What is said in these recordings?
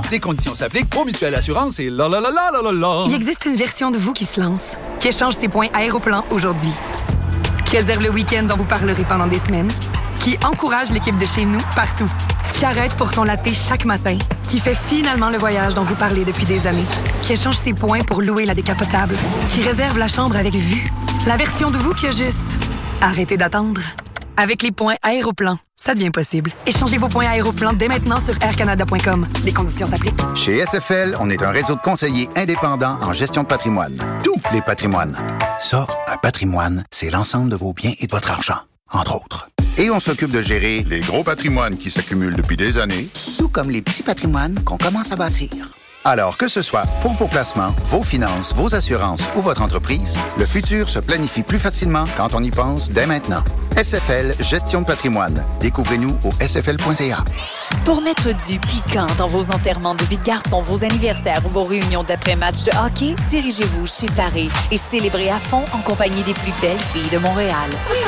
Les conditions s'appliquent aux mutuelles assurances et la la la la la la la. Il existe une version de vous qui se lance, qui échange ses points Aéroplan aujourd'hui, qui réserve le week-end dont vous parlerez pendant des semaines, qui encourage l'équipe de chez nous partout, qui arrête pour son latte chaque matin, qui fait finalement le voyage dont vous parlez depuis des années, qui échange ses points pour louer la décapotable, qui réserve la chambre avec vue. La version de vous qui a juste arrêtez d'attendre. Avec les points Aéroplan, ça devient possible. Échangez vos points Aéroplan dès maintenant sur aircanada.com. Les conditions s'appliquent. Chez SFL, on est un réseau de conseillers indépendants en gestion de patrimoine. Tous les patrimoines. Ça, un patrimoine, c'est l'ensemble de vos biens et de votre argent, entre autres. Et on s'occupe de gérer les gros patrimoines qui s'accumulent depuis des années, tout comme les petits patrimoines qu'on commence à bâtir. Alors que ce soit pour vos placements, vos finances, vos assurances ou votre entreprise, le futur se planifie plus facilement quand on y pense dès maintenant. SFL Gestion de patrimoine. Découvrez-nous au sfl.ca. Pour mettre du piquant dans vos enterrements de vie de garçon, vos anniversaires ou vos réunions d'après-match de hockey, dirigez-vous chez Paris et célébrez à fond en compagnie des plus belles filles de Montréal.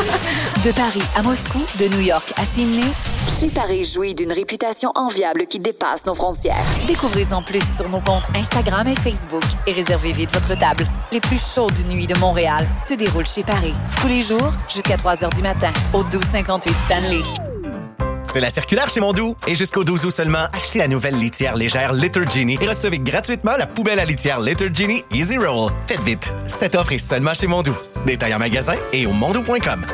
De Paris à Moscou, de New York à Sydney, chez Paris jouit d'une réputation enviable qui dépasse nos frontières. Découvrez-en plus sur nos comptes Instagram et Facebook et réservez vite votre table. Les plus chaudes nuits de Montréal se déroulent chez Paris. Tous les jours, jusqu'à 3 heures du matin, au 1258 Stanley. C'est la circulaire chez Mondou. Et jusqu'au 12 août seulement, achetez la nouvelle litière légère Litter Genie et recevez gratuitement la poubelle à litière Litter Genie Easy Roll. Faites vite, cette offre est seulement chez Mondou. Détail en magasin et au mondou.com.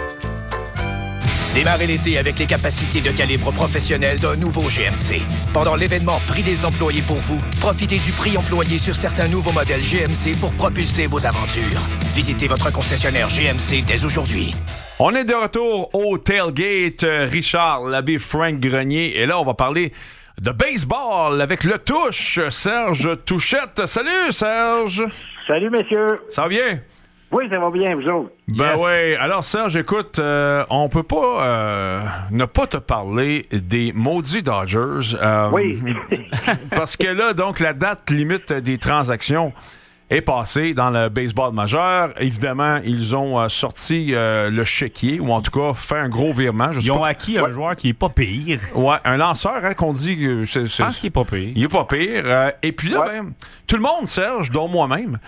Démarrez l'été avec les capacités de calibre professionnel d'un nouveau GMC. Pendant l'événement Prix des employés pour vous, profitez du prix employé sur certains nouveaux modèles GMC pour propulser vos aventures. Visitez votre concessionnaire GMC dès aujourd'hui. On est de retour au Tailgate. Richard Labbé, Frank Grenier. Et là, on va parler de baseball avec le touche, Serge Touchette. Salut, Serge. Salut, messieurs. Ça va bien? Oui, ça va bien, vous autres. Ben yes. Oui. Alors, Serge, écoute, on peut pas ne pas te parler des maudits Dodgers. Oui. Parce que là, donc, la date limite des transactions est passée dans le baseball majeur. Évidemment, ils ont sorti le chéquier, ou en tout cas fait un gros virement. Ils ont acquis un joueur qui est pas pire. Ouais, un lanceur, hein, qu'on dit que je pense qu'il est pas pire. Il est pas pire. Et puis là, ben, tout le monde, Serge, dont moi-même,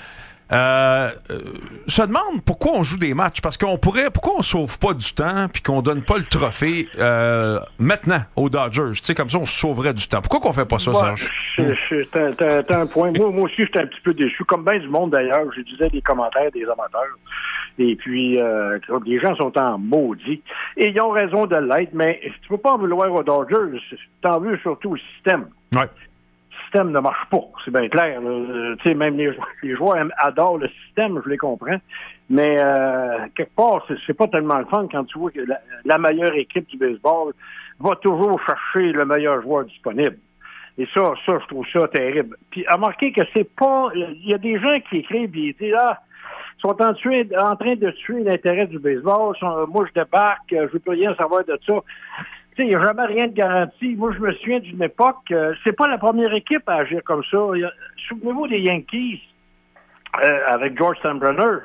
se demande pourquoi on joue des matchs, parce pourquoi on sauve pas du temps puis qu'on donne pas le trophée maintenant aux Dodgers, tu sais, comme ça on sauverait du temps. Pourquoi qu'on fait pas ça, Serge? T'as un point. Moi aussi, j'étais un petit peu déçu, comme bien du monde d'ailleurs. Je disais des commentaires des amateurs. Et puis, les gens sont en maudit. Et ils ont raison de l'être, mais tu peux pas en vouloir aux Dodgers. T'en veux surtout au système. Ouais. Le système ne marche pas, c'est bien clair. Tu sais, même les joueurs adorent le système, je les comprends. Mais quelque part, c'est pas tellement le fun quand tu vois que la meilleure équipe du baseball va toujours chercher le meilleur joueur disponible. Et ça, je trouve ça terrible. Puis, remarquez que c'est pas... Il y a des gens qui écrivent et ils disent, ils sont en train de tuer l'intérêt du baseball. Moi, je débarque, je veux plus rien savoir de ça. Tu sais, il n'y a jamais rien de garanti. Moi, je me souviens d'une époque, c'est pas la première équipe à agir comme ça. Souvenez-vous des Yankees avec George Steinbrenner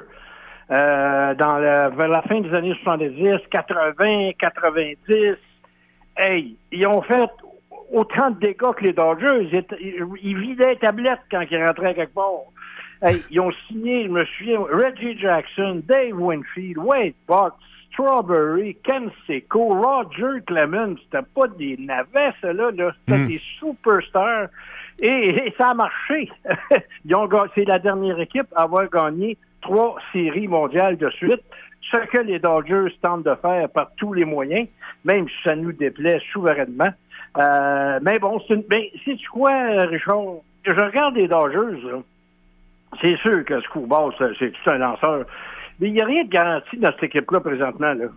vers la fin des années 70, 80, 90. Hey, ils ont fait autant de dégâts que les Dodgers. Ils vidaient les tablettes quand ils rentraient quelque part. Hey, ils ont signé, je me souviens, Reggie Jackson, Dave Winfield, Wade Buck, Strawberry, Ken Seco, Roger Clemens. C'était pas des navets, ceux-là, là. C'était des superstars. Et ça a marché. C'est la dernière équipe à avoir gagné 3 séries mondiales de suite. Ce que les Dodgers tentent de faire par tous les moyens, même si ça nous déplaît souverainement. Mais bon, sais-tu quoi, Richard? Je regarde les Dodgers, là. C'est sûr que Screwball, c'est tout un lanceur. Mais il n'y a rien de garanti dans cette équipe-là présentement. Là.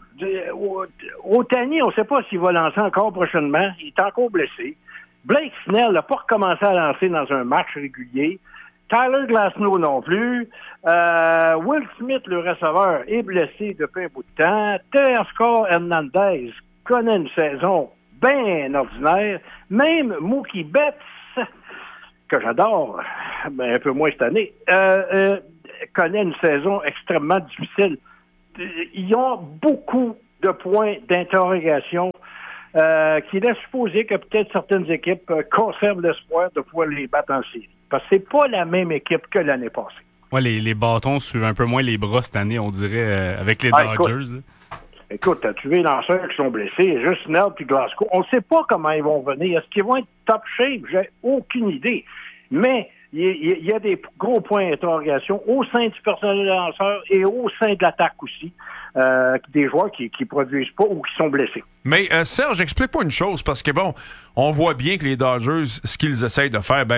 Ohtani, on ne sait pas s'il va lancer encore prochainement. Il est encore blessé. Blake Snell n'a pas recommencé à lancer dans un match régulier. Tyler Glasnow non plus. Will Smith, le receveur, est blessé depuis un bout de temps. Teoscar Hernandez connaît une saison bien ordinaire. Même Mookie Betts, que j'adore, mais un peu moins cette année, connaît une saison extrêmement difficile. Ils ont beaucoup de points d'interrogation qui laisse supposer que peut-être certaines équipes conservent l'espoir de pouvoir les battre en série. Parce que c'est pas la même équipe que l'année passée. Ouais, les bâtons suivent un peu moins les bras cette année, on dirait, avec les Dodgers. Écoute, tu veux les lanceurs qui sont blessés, juste Snell puis Glasgow. On ne sait pas comment ils vont venir. Est-ce qu'ils vont être top shape? J'ai aucune idée. Mais il y a des gros points d'interrogation au sein du personnel de lanceurs et au sein de l'attaque aussi. Des joueurs qui produisent pas ou qui sont blessés. Mais Serge, explique-moi une chose, parce que bon, on voit bien que les Dodgers, ce qu'ils essayent de faire,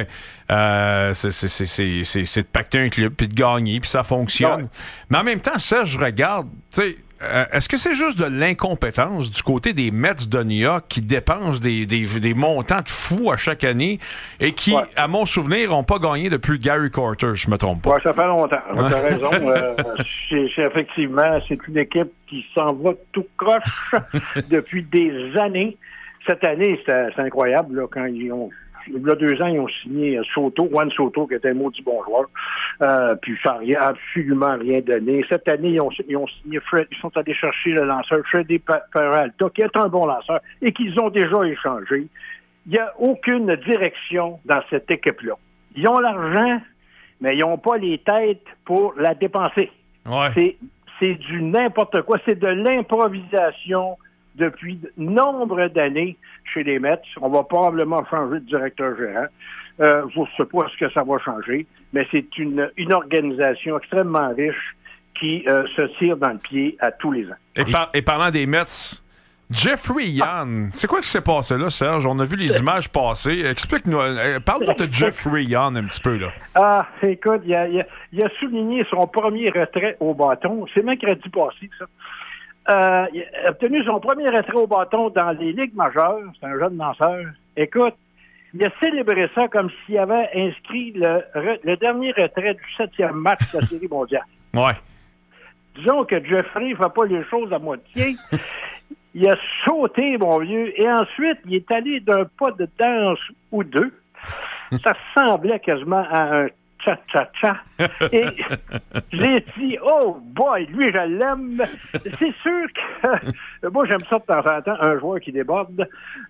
c'est de pacter un club, puis de gagner, puis ça fonctionne. Ouais. Mais en même temps, Serge, je regarde, tu sais, est-ce que c'est juste de l'incompétence du côté des Mets de New York qui dépensent des montants de fous à chaque année et qui, à mon souvenir, n'ont pas gagné depuis Gary Carter, je me trompe pas? Oui, ça fait longtemps. Tu as raison. Effectivement, c'est une équipe qui s'en va tout croche depuis des années. Cette année, c'est incroyable, là, quand il y a 2 ans, ils ont signé Juan Soto, qui était un maudit bon joueur. Puis ça n'a absolument rien donné. Cette année, ils ont signé Fred. Ils sont allés chercher le lanceur Freddy Peralta, qui est un bon lanceur, et qu'ils ont déjà échangé. Il n'y a aucune direction dans cette équipe-là. Ils ont l'argent, mais ils n'ont pas les têtes pour la dépenser. Ouais. C'est du n'importe quoi. C'est de l'improvisation depuis nombre d'années chez les Mets. On va probablement changer de directeur gérant. Je ne sais pas ce que ça va changer, mais c'est une organisation extrêmement riche qui se tire dans le pied à tous les ans. Et parlant des Mets, Jeffrey Young, c'est quoi qui s'est passé là, Serge? On a vu les images passer. Explique-nous, parle-nous de Jeffrey Young un petit peu, là. Ah, écoute, il a souligné son premier retrait au bâton. C'est mercredi passé, ça. Il a obtenu son premier retrait au bâton dans les ligues majeures. C'est un jeune lanceur. Écoute, il a célébré ça comme s'il avait inscrit le dernier retrait du 7e match de la Série mondiale. Ouais. Disons que Jeffrey ne fait pas les choses à moitié. Il a sauté, mon vieux, et ensuite, il est allé d'un pas de danse ou deux. Ça ressemblait quasiment à un cha-cha-cha. Et j'ai dit, oh boy, lui, je l'aime. C'est sûr que moi, j'aime ça de temps en temps, un joueur qui déborde.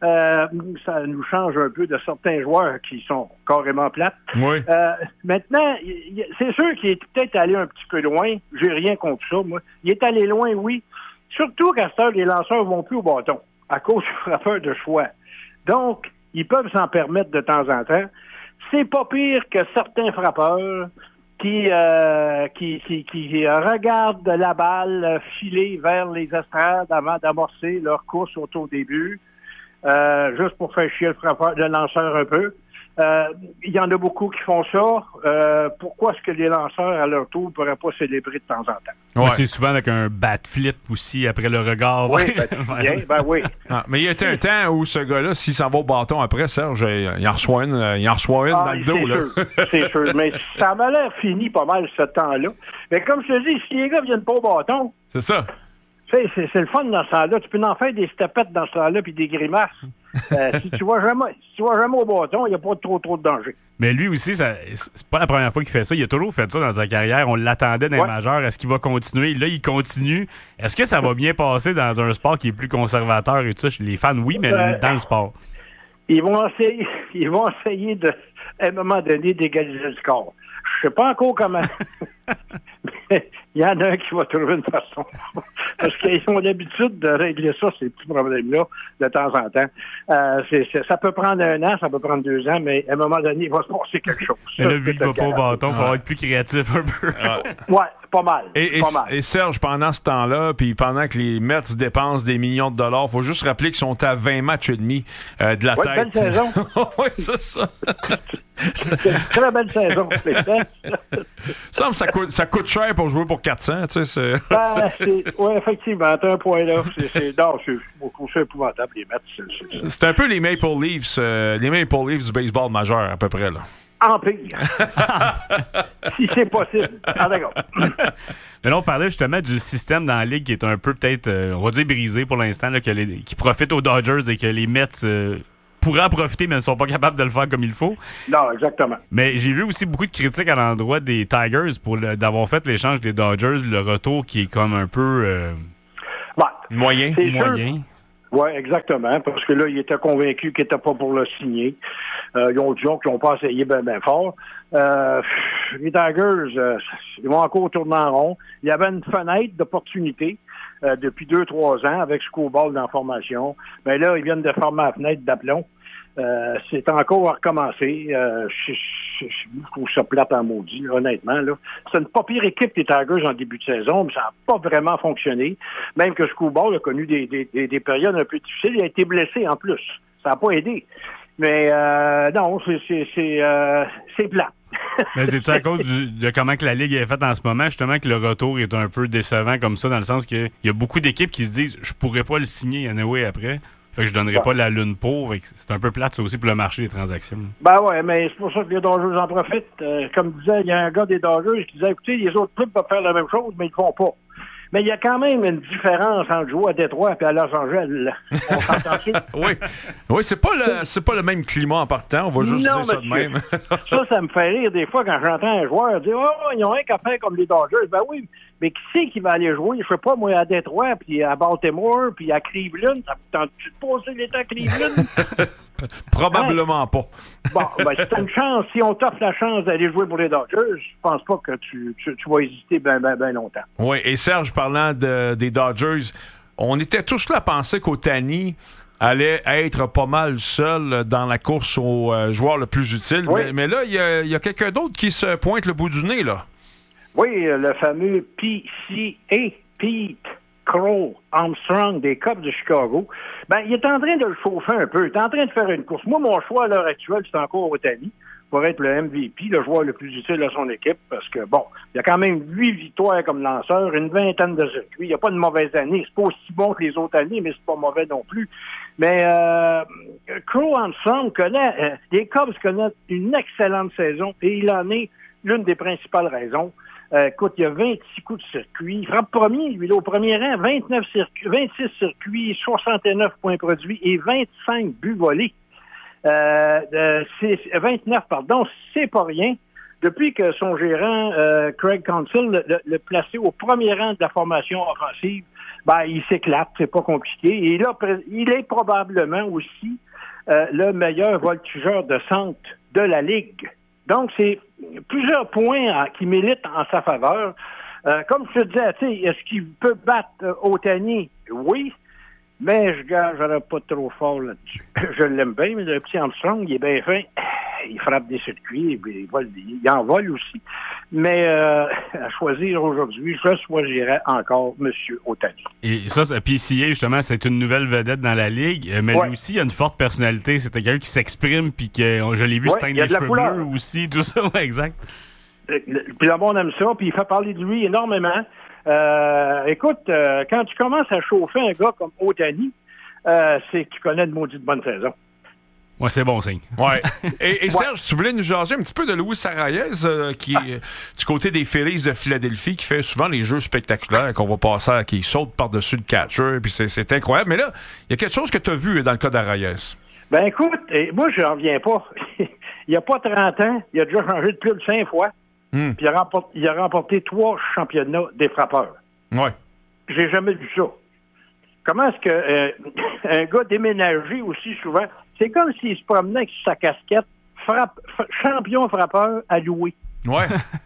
Ça nous change un peu de certains joueurs qui sont carrément plates. Oui. Maintenant, c'est sûr qu'il est peut-être allé un petit peu loin. J'ai rien contre ça, moi. Il est allé loin, oui. Surtout qu'à cette heure, les lanceurs vont plus au bâton à cause du frappeur de choix. Donc, ils peuvent s'en permettre de temps en temps. C'est pas pire que certains frappeurs qui regardent la balle filer vers les estrades avant d'amorcer leur course au début, juste pour faire chier le lanceur un peu. Il y en a beaucoup qui font ça. Pourquoi est-ce que les lanceurs, à leur tour, ne pourraient pas célébrer de temps en temps? Ouais. C'est souvent avec un bat flip aussi, après le regard. Oui, oui. Ah, mais il y a un temps où ce gars-là, s'il s'en va au bâton après, Serge, il en reçoit une dans le dos. Là. C'est sûr. Mais ça m'a l'air fini pas mal ce temps-là. Mais comme je te dis, si les gars viennent pas au bâton... C'est ça. C'est le fun dans ce temps-là. Tu peux en faire des stepettes dans ce temps-là puis des grimaces. Si tu vas jamais au bâton, il n'y a pas trop de danger. Mais lui aussi, c'est pas la première fois qu'il fait ça. Il a toujours fait ça dans sa carrière. On l'attendait dans les majeurs. Est-ce qu'il va continuer? Là, il continue. Est-ce que ça va bien passer dans un sport qui est plus conservateur et tout ça? Les fans, oui, mais dans le sport. Ils vont essayer à un moment donné d'égaliser le score. Je sais pas encore comment. Mais il y en a un qui va trouver une façon. Parce qu'ils ont l'habitude de régler ça, ces petits problèmes-là, de temps en temps. Ça peut prendre 1 an, ça peut prendre 2 ans, mais à un moment donné, il va se passer quelque chose. Et là, vu qu'il va pas au bâton, il va être plus créatif un peu. Ouais, pas mal. Et Serge, pendant ce temps-là, puis pendant que les Mets dépensent des millions de dollars, il faut juste rappeler qu'ils sont à 20 matchs et demi de la tête. Belle saison. Oui, c'est ça. C'est une très belle saison. Ça coûte cher pour jouer pour 400, tu sais. Oui, effectivement, t'as un point là. C'est épouvantable, les Mets. C'est un peu les Maple Leafs du baseball majeur, à peu près, là. En pire. Si c'est possible. Ah, d'accord. Mais là, on parlait justement du système dans la Ligue qui est un peu peut-être, on va dire, brisé pour l'instant, là, qui profite aux Dodgers et que les Mets pourraient en profiter, mais ne sont pas capables de le faire comme il faut. Non, exactement. Mais j'ai vu aussi beaucoup de critiques à l'endroit des Tigers d'avoir fait l'échange des Dodgers, le retour qui est comme un peu... moyen. Moyen. Oui, exactement, parce que là, il était convaincu qu'il n'était pas pour le signer. Ils ont dit qu'ils n'ont pas essayé bien fort. Les Tigers, ils vont encore tourner en rond. Il y avait une fenêtre d'opportunité depuis 2-3 ans avec Scoball dans la formation. Mais là, ils viennent de fermer la fenêtre d'aplomb. C'est encore à recommencer. Je trouve ça plate en maudit, là, honnêtement. Là. C'est une pas pire équipe, les Tigers, en début de saison, mais ça n'a pas vraiment fonctionné. Même que Scoball a connu des périodes un peu difficiles. Il a été blessé en plus. Ça n'a pas aidé. Mais non, c'est plate. Mais c'est-tu à cause de comment que la Ligue est faite en ce moment, justement, que le retour est un peu décevant comme ça, dans le sens qu'il y a beaucoup d'équipes qui se disent « je pourrais pas le signer anyway après ». Fait que je donnerais pas la lune pour. C'est un peu plate, ça aussi, pour le marché des transactions. Ben ouais, mais c'est pour ça que les Dodgers en profitent. Comme disait, il y a un gars des Dodgers qui disait, écoutez, les autres clubs peuvent faire la même chose, mais ils le font pas. Mais il y a quand même une différence entre jouer à Détroit et à Los Angeles. On s'entend-tu? Oui, c'est pas le même climat en partant. On va juste dire ça de même. ça me fait rire des fois quand j'entends un joueur dire « Oh, ils ont rien qu'à faire comme les Dodgers. » Ben oui, mais qui c'est qui va aller jouer? Je sais pas, moi, à Détroit, puis à Baltimore, puis à Cleveland. Ça me tente-tu de passer l'été à Cleveland? Probablement pas. Bon, ben si t'as une chance, si on t'offre la chance d'aller jouer pour les Dodgers, je pense pas que tu vas hésiter ben longtemps. Oui, et Serge, parlant des Dodgers, on était tous là à penser qu'Ohtani allait être pas mal seul dans la course au joueur le plus utile. Oui. Mais là, il y a quelqu'un d'autre qui se pointe le bout du nez, là. Oui, le fameux PCA, Pete Crow Armstrong des Cubs de Chicago. Ben, il est en train de le chauffer un peu. Il est en train de faire une course. Moi, mon choix à l'heure actuelle, c'est encore Ohtani pour être le MVP, le joueur le plus utile à son équipe, parce que, bon, il y a quand même 8 victoires comme lanceur, une vingtaine de circuits. Il n'y a pas de mauvaise année. C'est pas aussi bon que les autres années, mais c'est pas mauvais non plus. Mais Crow Armstrong connaît, les Cubs connaissent une excellente saison, et il en est l'une des principales raisons. Écoute, il y a 26 coups de circuit. Il frappe premier, lui, là, au premier rang, 26 circuits, 69 points produits et 25 buts volés. 29, pardon, c'est pas rien. Depuis que son gérant, Craig Counsell, le placé au premier rang de la formation offensive, ben, il s'éclate, c'est pas compliqué. Et là, il est probablement aussi le meilleur voltigeur de centre de la Ligue. Donc, c'est plusieurs points qui militent en sa faveur. Comme je te disais, tu sais, est-ce qu'il peut battre Ohtani? Oui, mais je gagerais pas trop fort là-dessus. Je l'aime bien, mais le petit Armstrong, il est bien fin. Il frappe des circuits, il en vole aussi. Mais à choisir aujourd'hui, je choisirais encore M. Ohtani. Et ça, PCA, justement, c'est une nouvelle vedette dans la Ligue, mais lui aussi, il a une forte personnalité. C'est quelqu'un qui s'exprime, puis que je l'ai vu se teindre les cheveux bleus aussi, tout ça, exact. Puis le monde aime ça, puis il fait parler de lui énormément. Écoute, quand tu commences à chauffer un gars comme Ohtani, c'est que tu connais de maudite bonne saison. Ouais, c'est bon signe. Ouais. Et Serge, tu voulais nous jaser un petit peu de Luis Arraez, qui est du côté des Phillies de Philadelphie, qui fait souvent les jeux spectaculaires qu'on va passer à, qui saute par-dessus le catcher, puis c'est incroyable. Mais là, il y a quelque chose que tu as vu dans le cas d'Arraez. Ben écoute, moi, je n'en reviens pas. Il n'y a pas 30 ans, il a déjà changé de club 5 fois, puis il a remporté 3 championnats des frappeurs. Ouais. J'ai jamais vu ça. Comment est-ce que un gars déménagé aussi souvent, c'est comme s'il se promenait avec sa casquette champion frappeur à louer. Ouais.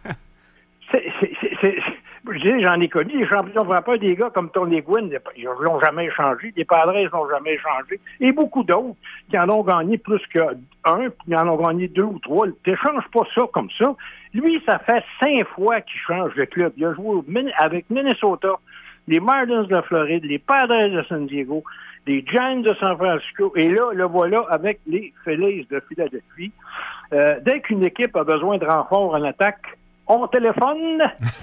Je dis, j'en ai connu des champions frappeurs, des gars comme Tony Gwynn, ils l'ont jamais échangé, les Padres l'ont jamais échangé, et beaucoup d'autres qui en ont gagné plus qu'un, puis qui en ont gagné 2 ou 3. Tu n'échanges pas ça comme ça. Lui, ça fait 5 fois qu'il change de club. Il a joué avec Minnesota, les Marlins de Floride, les Padres de San Diego, les Giants de San Francisco, et là, le voilà avec les Phillies de Philadelphie. Dès qu'une équipe a besoin de renfort en attaque, on téléphone.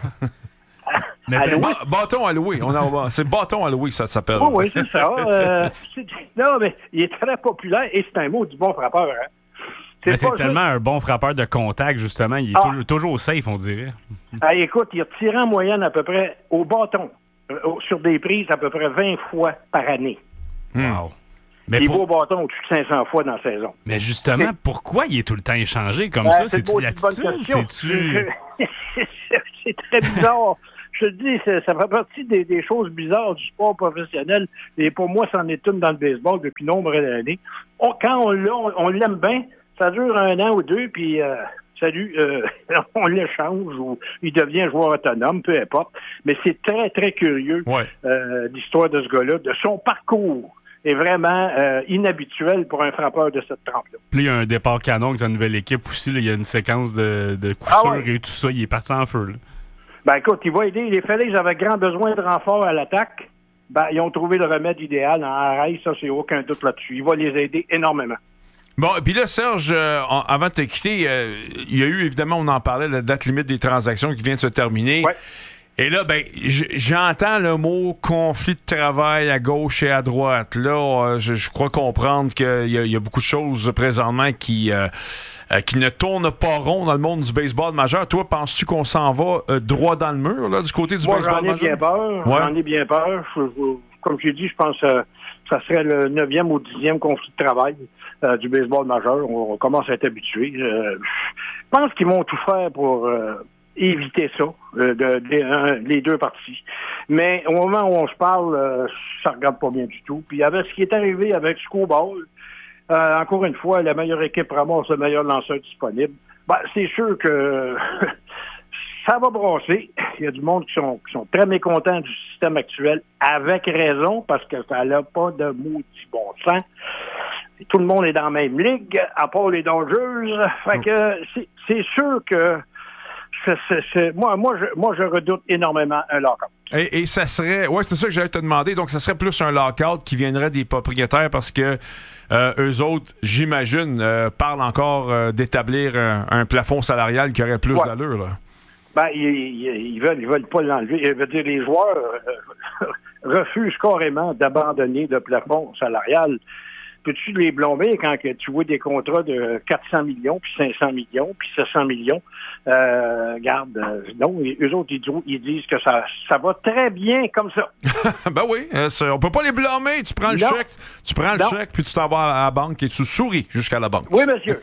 Bâton à louer. C'est bâton à louer, ça s'appelle. Oh, oui, c'est ça. Non, mais il est très populaire et c'est un mot du bon frappeur. Hein. C'est tellement un bon frappeur de contact, justement. Il est toujours safe, on dirait. Écoute, il tire en moyenne à peu près au bâton, sur des prises à peu près 20 fois par année. Wow. Mais il va au bâton au-dessus de 500 fois dans la saison. Mais justement, pourquoi il est tout le temps échangé comme ça? C'est-tu l'attitude? C'est très bizarre. je te dis, ça fait partie des choses bizarres du sport professionnel. Et pour moi, c'en est une dans le baseball depuis nombre d'années. Quand on l'a, on l'aime bien. Ça dure 1 an ou 2, puis on l'échange ou il devient joueur autonome, peu importe. Mais c'est très, très curieux, l'histoire de ce gars-là, de son parcours. Est vraiment inhabituel pour un frappeur de cette trempe-là. Puis il y a un départ canon avec sa nouvelle équipe aussi. Là, il y a une séquence de coups sûrs et tout ça. Il est parti en feu. Là. Ben écoute, il va aider. Les Phillies avaient grand besoin de renfort à l'attaque. Ben, ils ont trouvé le remède idéal en arrêt. Ça, c'est aucun doute là-dessus. Il va les aider énormément. Bon, et puis là, Serge, avant de te quitter, il y a eu, évidemment, on en parlait, la date limite des transactions qui vient de se terminer. Ouais. Et là, ben, j'entends le mot conflit de travail à gauche et à droite. Là, je crois comprendre qu'il y a beaucoup de choses présentement qui ne tournent pas rond dans le monde du baseball majeur. Toi, penses-tu qu'on s'en va droit dans le mur, là, du côté du baseball majeur? J'en ai bien peur. Ouais. J'en ai bien peur. Comme j'ai dit, je pense que ça serait le 9e ou 10e conflit de travail du baseball majeur. On commence à être habitué. Je pense qu'ils vont tout faire pour éviter ça, les deux parties. Mais au moment où on se parle, ça regarde pas bien du tout. Puis avec ce qui est arrivé avec Scooball, encore une fois, la meilleure équipe ramasse le meilleur lanceur disponible. Ben, c'est sûr que ça va brasser. Il y a du monde qui sont très mécontents du système actuel, avec raison, parce que ça n'a pas de maudit bon sens. Tout le monde est dans la même ligue, à part les Dodgers. Fait que c'est sûr que moi, je redoute énormément un lockout. Et ça serait... Oui, c'est ça que j'allais te demander. Donc, ça serait plus un lockout qui viendrait des propriétaires parce que eux autres, j'imagine, parlent encore d'établir un plafond salarial qui aurait plus d'allure, là. Ben, ils veulent pas l'enlever. Je veux dire, les joueurs refusent carrément d'abandonner le plafond salarial. Peux-tu les blâmer quand tu vois des contrats de 400 millions, puis 500 millions, puis 700 millions? Non, eux autres, ils disent que ça va très bien comme ça. Ben oui, on peut pas les blâmer. Tu prends le chèque, puis tu t'en vas à la banque et tu souris jusqu'à la banque. Oui, monsieur.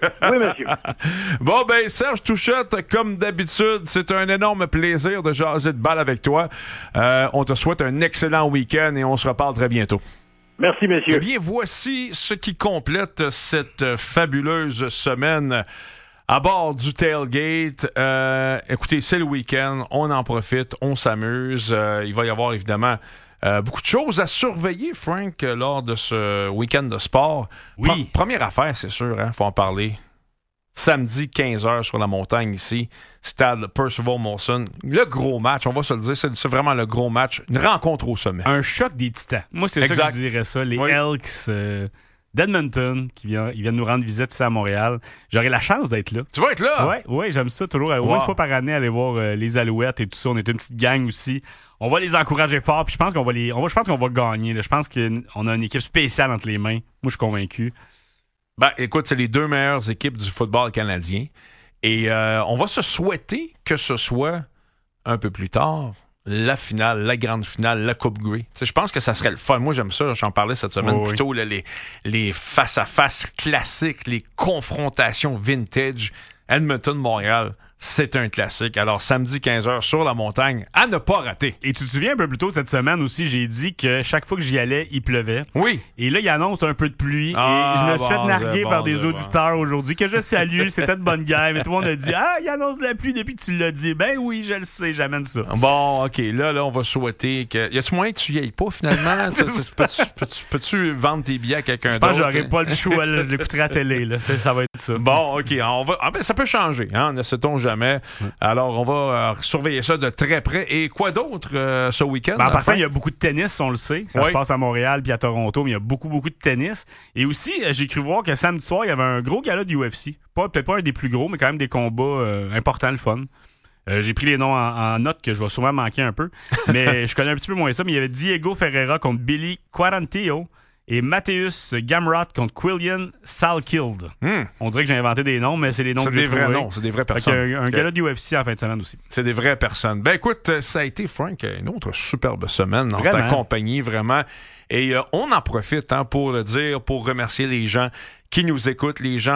Bon, ben, Serge Touchette, comme d'habitude, c'est un énorme plaisir de jaser de balle avec toi. On te souhaite un excellent week-end et on se reparle très bientôt. Merci, messieurs. Eh bien, voici ce qui complète cette fabuleuse semaine à bord du tailgate. Écoutez, c'est le week-end, on en profite, on s'amuse. Il va y avoir évidemment beaucoup de choses à surveiller, Frank, lors de ce week-end de sport. Oui. Première affaire, c'est sûr, hein, faut en parler. Samedi, 15h sur la montagne ici, stade Percival Molson. Le gros match, on va se le dire, c'est vraiment le gros match. Une rencontre au sommet. Un choc des titans. Moi, c'est ça que je dirais ça. Les Elks d'Edmonton qui viennent nous rendre visite ici à Montréal. J'aurai la chance d'être là. Tu vas être là? Oui, j'aime ça toujours. Au moins une fois par année, aller voir les Alouettes et tout ça. On est une petite gang aussi. On va les encourager fort. Puis je pense qu'on va gagner. Là. Je pense qu'on a une équipe spéciale entre les mains. Moi, je suis convaincu. Ben, écoute, c'est les deux meilleures équipes du football canadien. Et on va se souhaiter que ce soit un peu plus tard la finale, la grande finale, la Coupe Grey. Je pense que ça serait le fun. Moi, j'aime ça. J'en parlais cette semaine plutôt. Là, les face-à-face classiques, les confrontations vintage. Edmonton-Montréal, c'est un classique. Alors, samedi 15h sur la montagne, à ne pas rater. Et tu te souviens un peu plus tôt cette semaine aussi, j'ai dit que chaque fois que j'y allais, il pleuvait. Oui. Et là, il annonce un peu de pluie. Et je me suis fait narguer par des auditeurs aujourd'hui que je salue. C'était de bonne guerre. Mais tout le monde a dit « Ah, il annonce de la pluie depuis que tu l'as dit. » Ben oui, je le sais, j'amène ça. Bon, OK. Là, on va souhaiter que... Y a-tu moyen que tu y ailles pas, finalement? Peux-tu vendre tes billets à quelqu'un d'autre? Je pense que j'aurais pas le choix. Là. Je l'écouterai à la télé. Là. Ça va être ça. Bon, OK. Ça peut changer. Hein? Ne sait-on jamais. Alors, on va surveiller ça de très près. Et quoi d'autre ce week-end? En partant, il y a beaucoup de tennis, on le sait. Ça se passe à Montréal puis à Toronto, mais il y a beaucoup, beaucoup de tennis. Et aussi, j'ai cru voir que samedi soir, il y avait un gros gala de UFC. Peut-être pas un des plus gros, mais quand même des combats importants, le fun. J'ai pris les noms en note que je vais sûrement manquer un peu. Mais je connais un petit peu moins ça. Mais il y avait Diego Ferreira contre Billy Quarantillo. Et Mateusz Gamrot contre Quillian Salkeld. On dirait que j'ai inventé des noms, mais c'est les noms que j'ai trouvés. C'est des vrais noms, c'est des vraies personnes. Un gala de UFC en fin de semaine aussi. C'est des vraies personnes. Ben écoute, ça a été, Frank, une autre superbe semaine en ta compagnie, vraiment. Et on en profite pour le dire, pour remercier les gens qui nous écoutent, les gens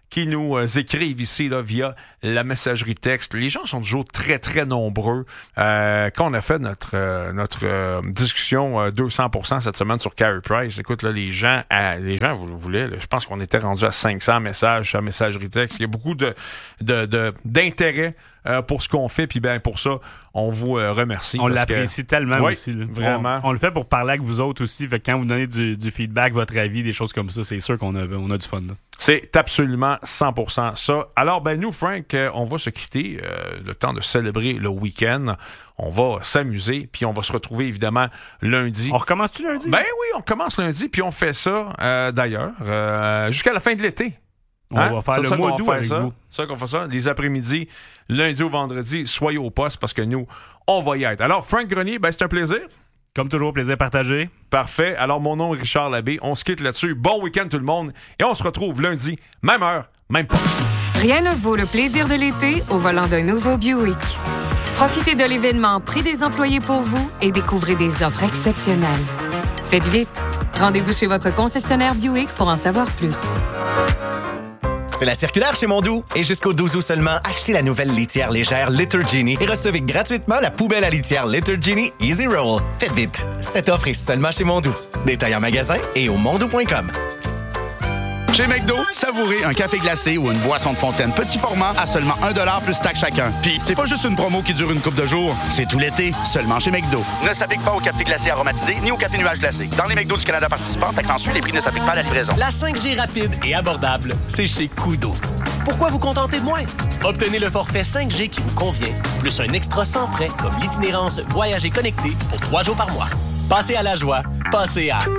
qui nous écrivent ici là, via la messagerie texte. Les gens sont toujours très, très nombreux. Quand on a fait notre discussion 200% cette semaine sur Carey Price, écoute, là, les gens vous voulez, là, je pense qu'on était rendu à 500 messages sur la messagerie texte. Il y a beaucoup d'intérêt pour ce qu'on fait, puis bien pour ça, on vous remercie. On l'apprécie tellement aussi. Là. Vraiment. On le fait pour parler avec vous autres aussi. Fait que quand vous donnez du feedback, votre avis, des choses comme ça, c'est sûr qu'on a du fun. Là. C'est absolument 100% ça. Alors, nous, Frank, on va se quitter. Le temps de célébrer le week-end. On va s'amuser, puis on va se retrouver évidemment lundi. On recommence-tu lundi? Ben oui, on commence lundi, puis on fait ça, d'ailleurs, jusqu'à la fin de l'été. On va faire le mois d'août avec vous. C'est ça qu'on fait ça. Les après-midi, lundi au vendredi, soyez au poste parce que nous, on va y être. Alors, Frank Grenier, c'est un plaisir. Comme toujours, plaisir partagé. Parfait. Alors, mon nom est Richard Labbé. On se quitte là-dessus. Bon week-end tout le monde. Et on se retrouve lundi, même heure, même poste. Rien ne vaut le plaisir de l'été au volant d'un nouveau Buick. Profitez de l'événement Prix des employés pour vous et découvrez des offres exceptionnelles. Faites vite. Rendez-vous chez votre concessionnaire Buick pour en savoir plus. C'est la circulaire chez Mondou. Et jusqu'au 12 août seulement, achetez la nouvelle litière légère Litter Genie et recevez gratuitement la poubelle à litière Litter Genie Easy Roll. Faites vite. Cette offre est seulement chez Mondou. Détail en magasin et au mondou.com. Chez McDo, savourez un café glacé ou une boisson de fontaine petit format à seulement 1$ plus taxe chacun. Puis c'est pas juste une promo qui dure une couple de jours, c'est tout l'été, seulement chez McDo. Ne s'applique pas au café glacé aromatisé ni au café nuage glacé. Dans les McDo du Canada participants, taxe en Suisse, les prix ne s'appliquent pas à la livraison. La 5G rapide et abordable, c'est chez Koodo. Pourquoi vous contenter de moins? Obtenez le forfait 5G qui vous convient, plus un extra sans frais comme l'itinérance Voyager connecté pour 3 jours par mois. Passez à la joie, passez à...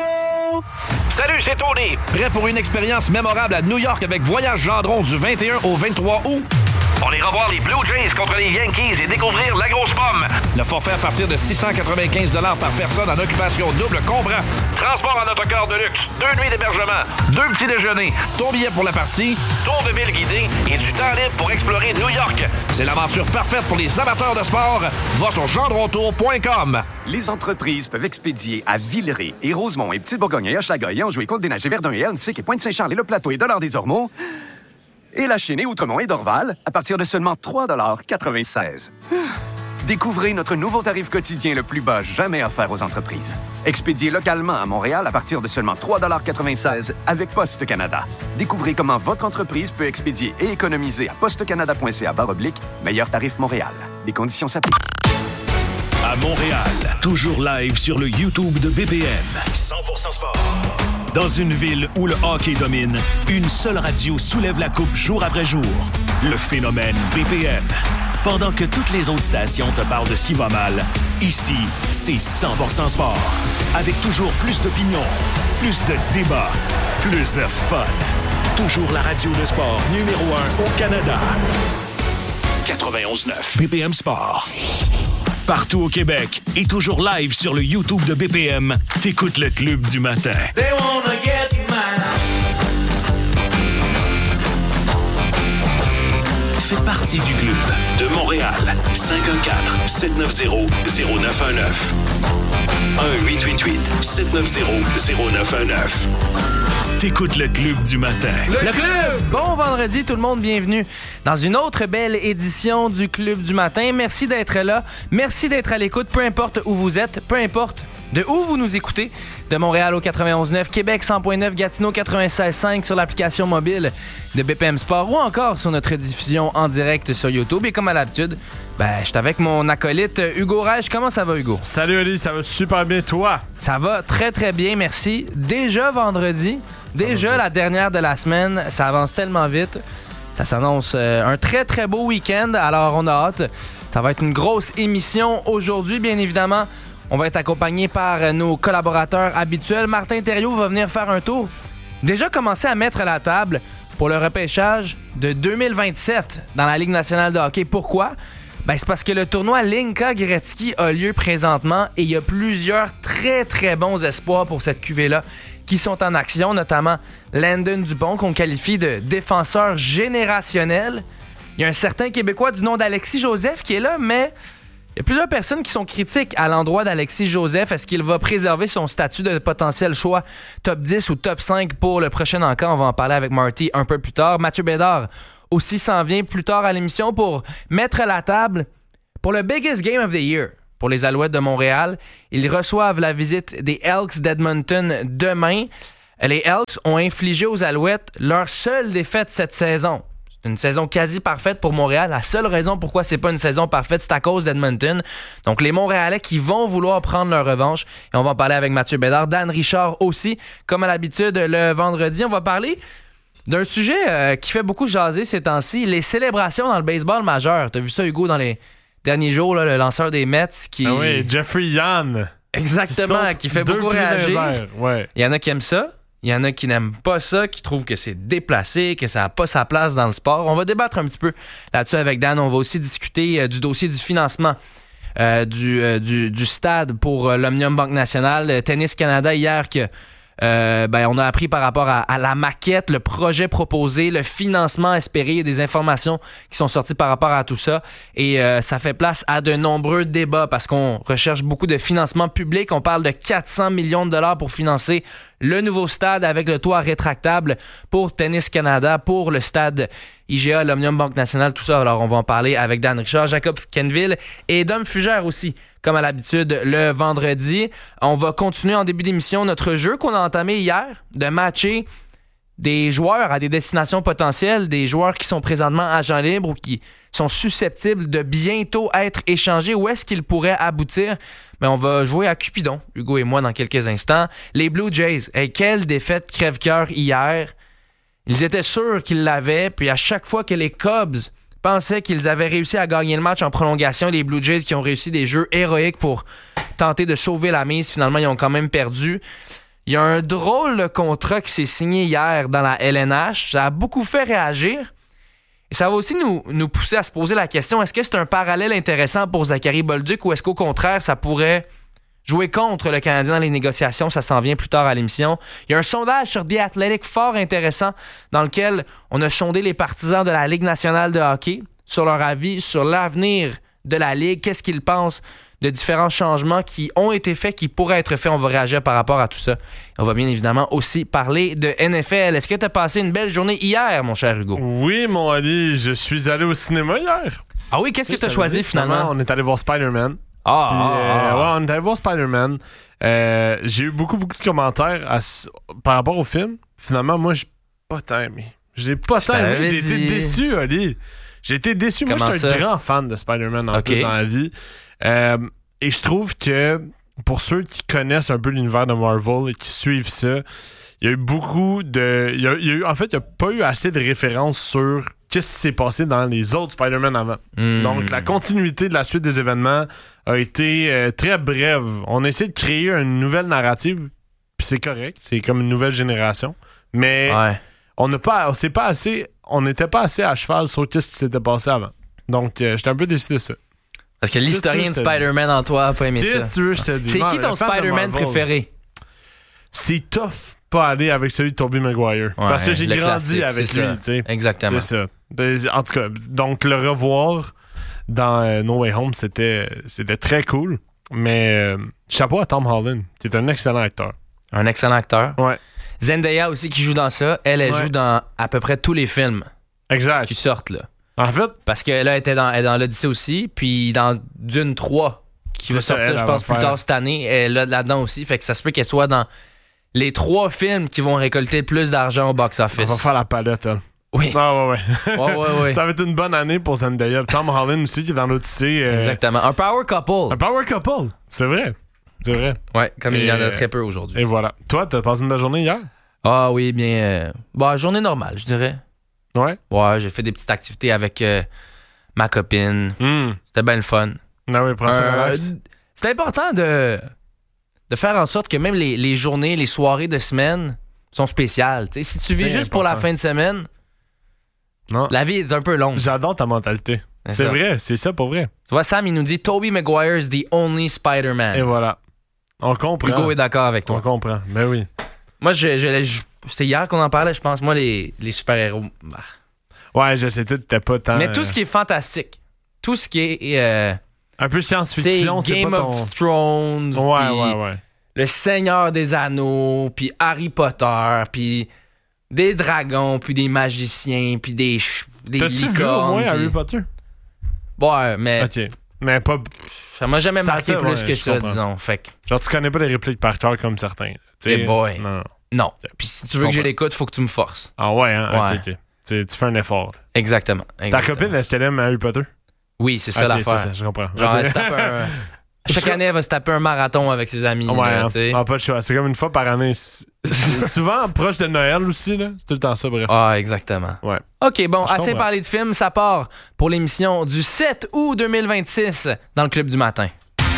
Salut, c'est Tony. Prêt pour une expérience mémorable à New York avec Voyage Gendron du 21 au 23 août? On ira voir les Blue Jays contre les Yankees et découvrir la grosse pomme. Le forfait à partir de 695 $ par personne en occupation double comprend transport en autocar de luxe, 2 nuits d'hébergement, 2 petits déjeuners, ton billet pour la partie, tour de ville guidé et du temps libre pour explorer New York. C'est l'aventure parfaite pour les amateurs de sport. Va sur gendrontour.com. Les entreprises peuvent expédier à Villeray et Rosemont et Petite-Bourgogne et Hochelaga et Anjou et Côte-des-Neiges et Verdun et Annecy et Pointe-Saint-Charles et Le Plateau et Dollard-des-Ormeaux. Et la Chênaie, Outremont et Dorval à partir de seulement 3,96 $. Découvrez notre nouveau tarif quotidien le plus bas jamais offert aux entreprises. Expédié localement à Montréal à partir de seulement 3,96 $ avec Poste Canada. Découvrez comment votre entreprise peut expédier et économiser à postecanada.ca/meilleur tarif Montréal. Les conditions s'appliquent. À Montréal, toujours live sur le YouTube de BPM. 100% sport. Dans une ville où le hockey domine, une seule radio soulève la coupe jour après jour. Le phénomène BPM. Pendant que toutes les autres stations te parlent de ce qui va mal, ici, c'est 100% sport. Avec toujours plus d'opinions, plus de débats, plus de fun. Toujours la radio de sport numéro 1 au Canada. 91.9 BPM Sport. Partout au Québec et toujours live sur le YouTube de BPM, t'écoutes le Club du matin. They wanna get mine. Fais partie du club de Montréal. 514-790-0919. 1-888-790-0919. T'écoutes le Club du matin. Le Club! Bon vendredi tout le monde, bienvenue dans une autre belle édition du Club du matin. Merci d'être là, merci d'être à l'écoute, peu importe où vous êtes, peu importe de où vous nous écoutez, de Montréal au 91.9, Québec 100.9, Gatineau 96.5 sur l'application mobile de BPM Sport ou encore sur notre diffusion en direct sur YouTube. Et comme à l'habitude, je suis avec mon acolyte Hugo Reich. Comment ça va, Hugo? Salut, Ali, ça va super bien, toi? Ça va très, très bien, merci. Déjà vendredi, déjà la dernière de la semaine, ça avance tellement vite. Ça s'annonce un très, très beau week-end, alors on a hâte. Ça va être une grosse émission aujourd'hui, bien évidemment. On va être accompagné par nos collaborateurs habituels. Martin Thériault va venir faire un tour. Déjà commencer à mettre la table pour le repêchage de 2027 dans la Ligue nationale de hockey. Pourquoi? C'est parce que le tournoi Linka Gretzky a lieu présentement et il y a plusieurs très, très bons espoirs pour cette cuvée-là qui sont en action, notamment Landon Dupont, qu'on qualifie de défenseur générationnel. Il y a un certain Québécois du nom d'Alexis Joseph qui est là, mais Il y a plusieurs personnes qui sont critiques à l'endroit d'Alexis Joseph. Est-ce qu'il va préserver son statut de potentiel choix top 10 ou top 5 pour le prochain encamp? On va en parler avec Marty un peu plus tard. Mathieu Bédard aussi s'en vient plus tard à l'émission pour mettre la table pour le biggest game of the year. Pour les Alouettes de Montréal, ils reçoivent la visite des Elks d'Edmonton demain. Les Elks ont infligé aux Alouettes leur seule défaite cette saison. Une saison quasi parfaite pour Montréal. La seule raison pourquoi c'est pas une saison parfaite, c'est à cause d'Edmonton. Donc, les Montréalais qui vont vouloir prendre leur revanche. Et on va en parler avec Mathieu Bédard, Dan Richard aussi. Comme à l'habitude, le vendredi, on va parler d'un sujet qui fait beaucoup jaser ces temps-ci, les célébrations dans le baseball majeur. T'as vu ça, Hugo, dans les derniers jours, là, le lanceur des Mets qui... Ah oui, Jeffrey Young. Exactement, qui fait beaucoup réagir. Ouais. Il y en a qui aiment ça. Il y en a qui n'aiment pas ça, qui trouvent que c'est déplacé, que ça n'a pas sa place dans le sport. On va débattre un petit peu là-dessus avec Dan. On va aussi discuter du dossier du financement du stade pour l'Omnium Banque Nationale. Tennis Canada hier que on a appris par rapport à la maquette, le projet proposé, le financement espéré. Il y a des informations qui sont sorties par rapport à tout ça. Et ça fait place à de nombreux débats parce qu'on recherche beaucoup de financement public. On parle de 400 millions de dollars pour financer le nouveau stade avec le toit rétractable pour Tennis Canada, pour le stade IGA, l'Omnium Banque Nationale, tout ça. Alors, on va en parler avec Dan Richard, Jacob Kenville et Dom Fugère aussi, comme à l'habitude, le vendredi. On va continuer en début d'émission notre jeu qu'on a entamé hier, de matcher des joueurs à des destinations potentielles, des joueurs qui sont présentement agents libres ou qui sont susceptibles de bientôt être échangés. Où est-ce qu'ils pourraient aboutir? Mais on va jouer à Cupidon, Hugo et moi, dans quelques instants. Les Blue Jays, quelle défaite crève-cœur hier. Ils étaient sûrs qu'ils l'avaient, puis à chaque fois que les Cubs pensaient qu'ils avaient réussi à gagner le match en prolongation, les Blue Jays qui ont réussi des jeux héroïques pour tenter de sauver la mise, finalement, ils ont quand même perdu. Il y a un drôle de contrat qui s'est signé hier dans la LNH. Ça a beaucoup fait réagir. Et ça va aussi nous pousser à se poser la question, est-ce que c'est un parallèle intéressant pour Zachary Bolduc ou est-ce qu'au contraire, ça pourrait jouer contre le Canadien dans les négociations? Ça s'en vient plus tard à l'émission. Il y a un sondage sur The Athletic fort intéressant dans lequel on a sondé les partisans de la Ligue nationale de hockey sur leur avis, sur l'avenir de la Ligue, qu'est-ce qu'ils pensent de différents changements qui ont été faits, qui pourraient être faits. On va réagir par rapport à tout ça. On va bien évidemment aussi parler de NFL. Est-ce que tu as passé une belle journée hier, mon cher Hugo? Oui, mon Ali, je suis allé au cinéma hier. Ah oui, qu'est-ce que tu as choisi finalement? On est allé voir Spider-Man. Ouais, on est allé voir Spider-Man. J'ai eu beaucoup de commentaires par rapport au film. Finalement, moi, j'ai pas tant aimé. Je l'ai pas tant aimé. J'ai été déçu, Ali. J'ai été déçu. Moi, je suis un grand fan de Spider-Man en plus dans la vie. Et je trouve que pour ceux qui connaissent un peu l'univers de Marvel et qui suivent ça, il y a eu beaucoup de... En fait, il n'y a pas eu assez de références sur qu'est-ce qui s'est passé dans les autres Spider-Man avant. Donc, la continuité de la suite des événements a été très brève. On a essayé de créer une nouvelle narrative, puis c'est correct, c'est comme une nouvelle génération, mais on n'était pas assez à cheval sur ce qui s'était passé avant. Donc, j'étais un peu déçu de ça. Parce que l'historien de Spider-Man en toi a pas aimé ça. Tu veux, je te dis. C'est qui ton Spider-Man préféré? C'est tough pas aller avec celui de Tobey Maguire. Parce que j'ai grandi avec lui. Exactement. C'est ça. En tout cas, donc le revoir dans No Way Home, c'était très cool. Mais chapeau à Tom Holland, qui est un excellent acteur. Un excellent acteur. Ouais. Zendaya aussi qui joue dans ça. Elle joue dans à peu près tous les films qui sortent là. En fait, parce que là, elle est dans l'Odyssée aussi, puis dans Dune 3, qui va sortir, je pense, plus tard cette année, elle est là-dedans aussi. Fait que ça se peut qu'elle soit dans les 3 films qui vont récolter le plus d'argent au box-office. On va faire la palette, elle. Oui. Ah ouais. Ça va être une bonne année pour Zendaya. Tom Holland aussi, qui est dans l'Odyssée. Exactement. Un power couple. Un power couple. C'est vrai. Ouais, comme il y en a très peu aujourd'hui. Et voilà. Toi, t'as passé une belle journée hier? Ah oui, bien... journée normale, je dirais. Ouais, j'ai fait des petites activités avec ma copine. C'était bien le fun. Ah oui, prends ça. C'est important de faire en sorte que même les journées, les soirées de semaine sont spéciales. T'sais, si tu vis juste pour la fin de semaine, la vie est un peu longue. J'adore ta mentalité. C'est vrai, c'est ça pour vrai. Tu vois, Sam, il nous dit « Tobey Maguire is the only Spider-Man ». Et voilà. On comprend. Hugo est d'accord avec toi. On comprend, mais oui. Moi, c'était hier qu'on en parlait, je pense. Moi, les super-héros... Ouais, je sais, t'es pas tant... Mais tout ce qui est fantastique, tout ce qui est Un peu science-fiction, c'est Game pas ton... of Thrones. Ouais. Le Seigneur des Anneaux, puis Harry Potter, puis des dragons, puis des magiciens, puis des T'as-tu vu au moins Harry Potter? Ouais, mais... OK. Mais pas... Ça m'a jamais marqué plus que ça, comprends. disons. Fait que... Genre, tu connais pas les répliques par cœur comme certains. Hey boy. Non. Non. Puis si tu veux que je l'écoute, faut que tu me forces. Ah ouais, hein? Ouais. OK. Tu fais un effort. Exactement. Ta copine, est-ce qu'elle aime Harry Potter? Oui, c'est ça l'affaire. C'est ça, je comprends. Genre, elle se tape chaque année, elle va se taper un marathon avec ses amis. Ouais, là, pas de choix. C'est comme une fois par année. Souvent proche de Noël aussi, là. C'est tout le temps ça, bref. Ah, exactement. Ouais. OK, bon, Je assez comprends. parlé de films. Ça part pour l'émission du 7 août 2026 dans le Club du matin.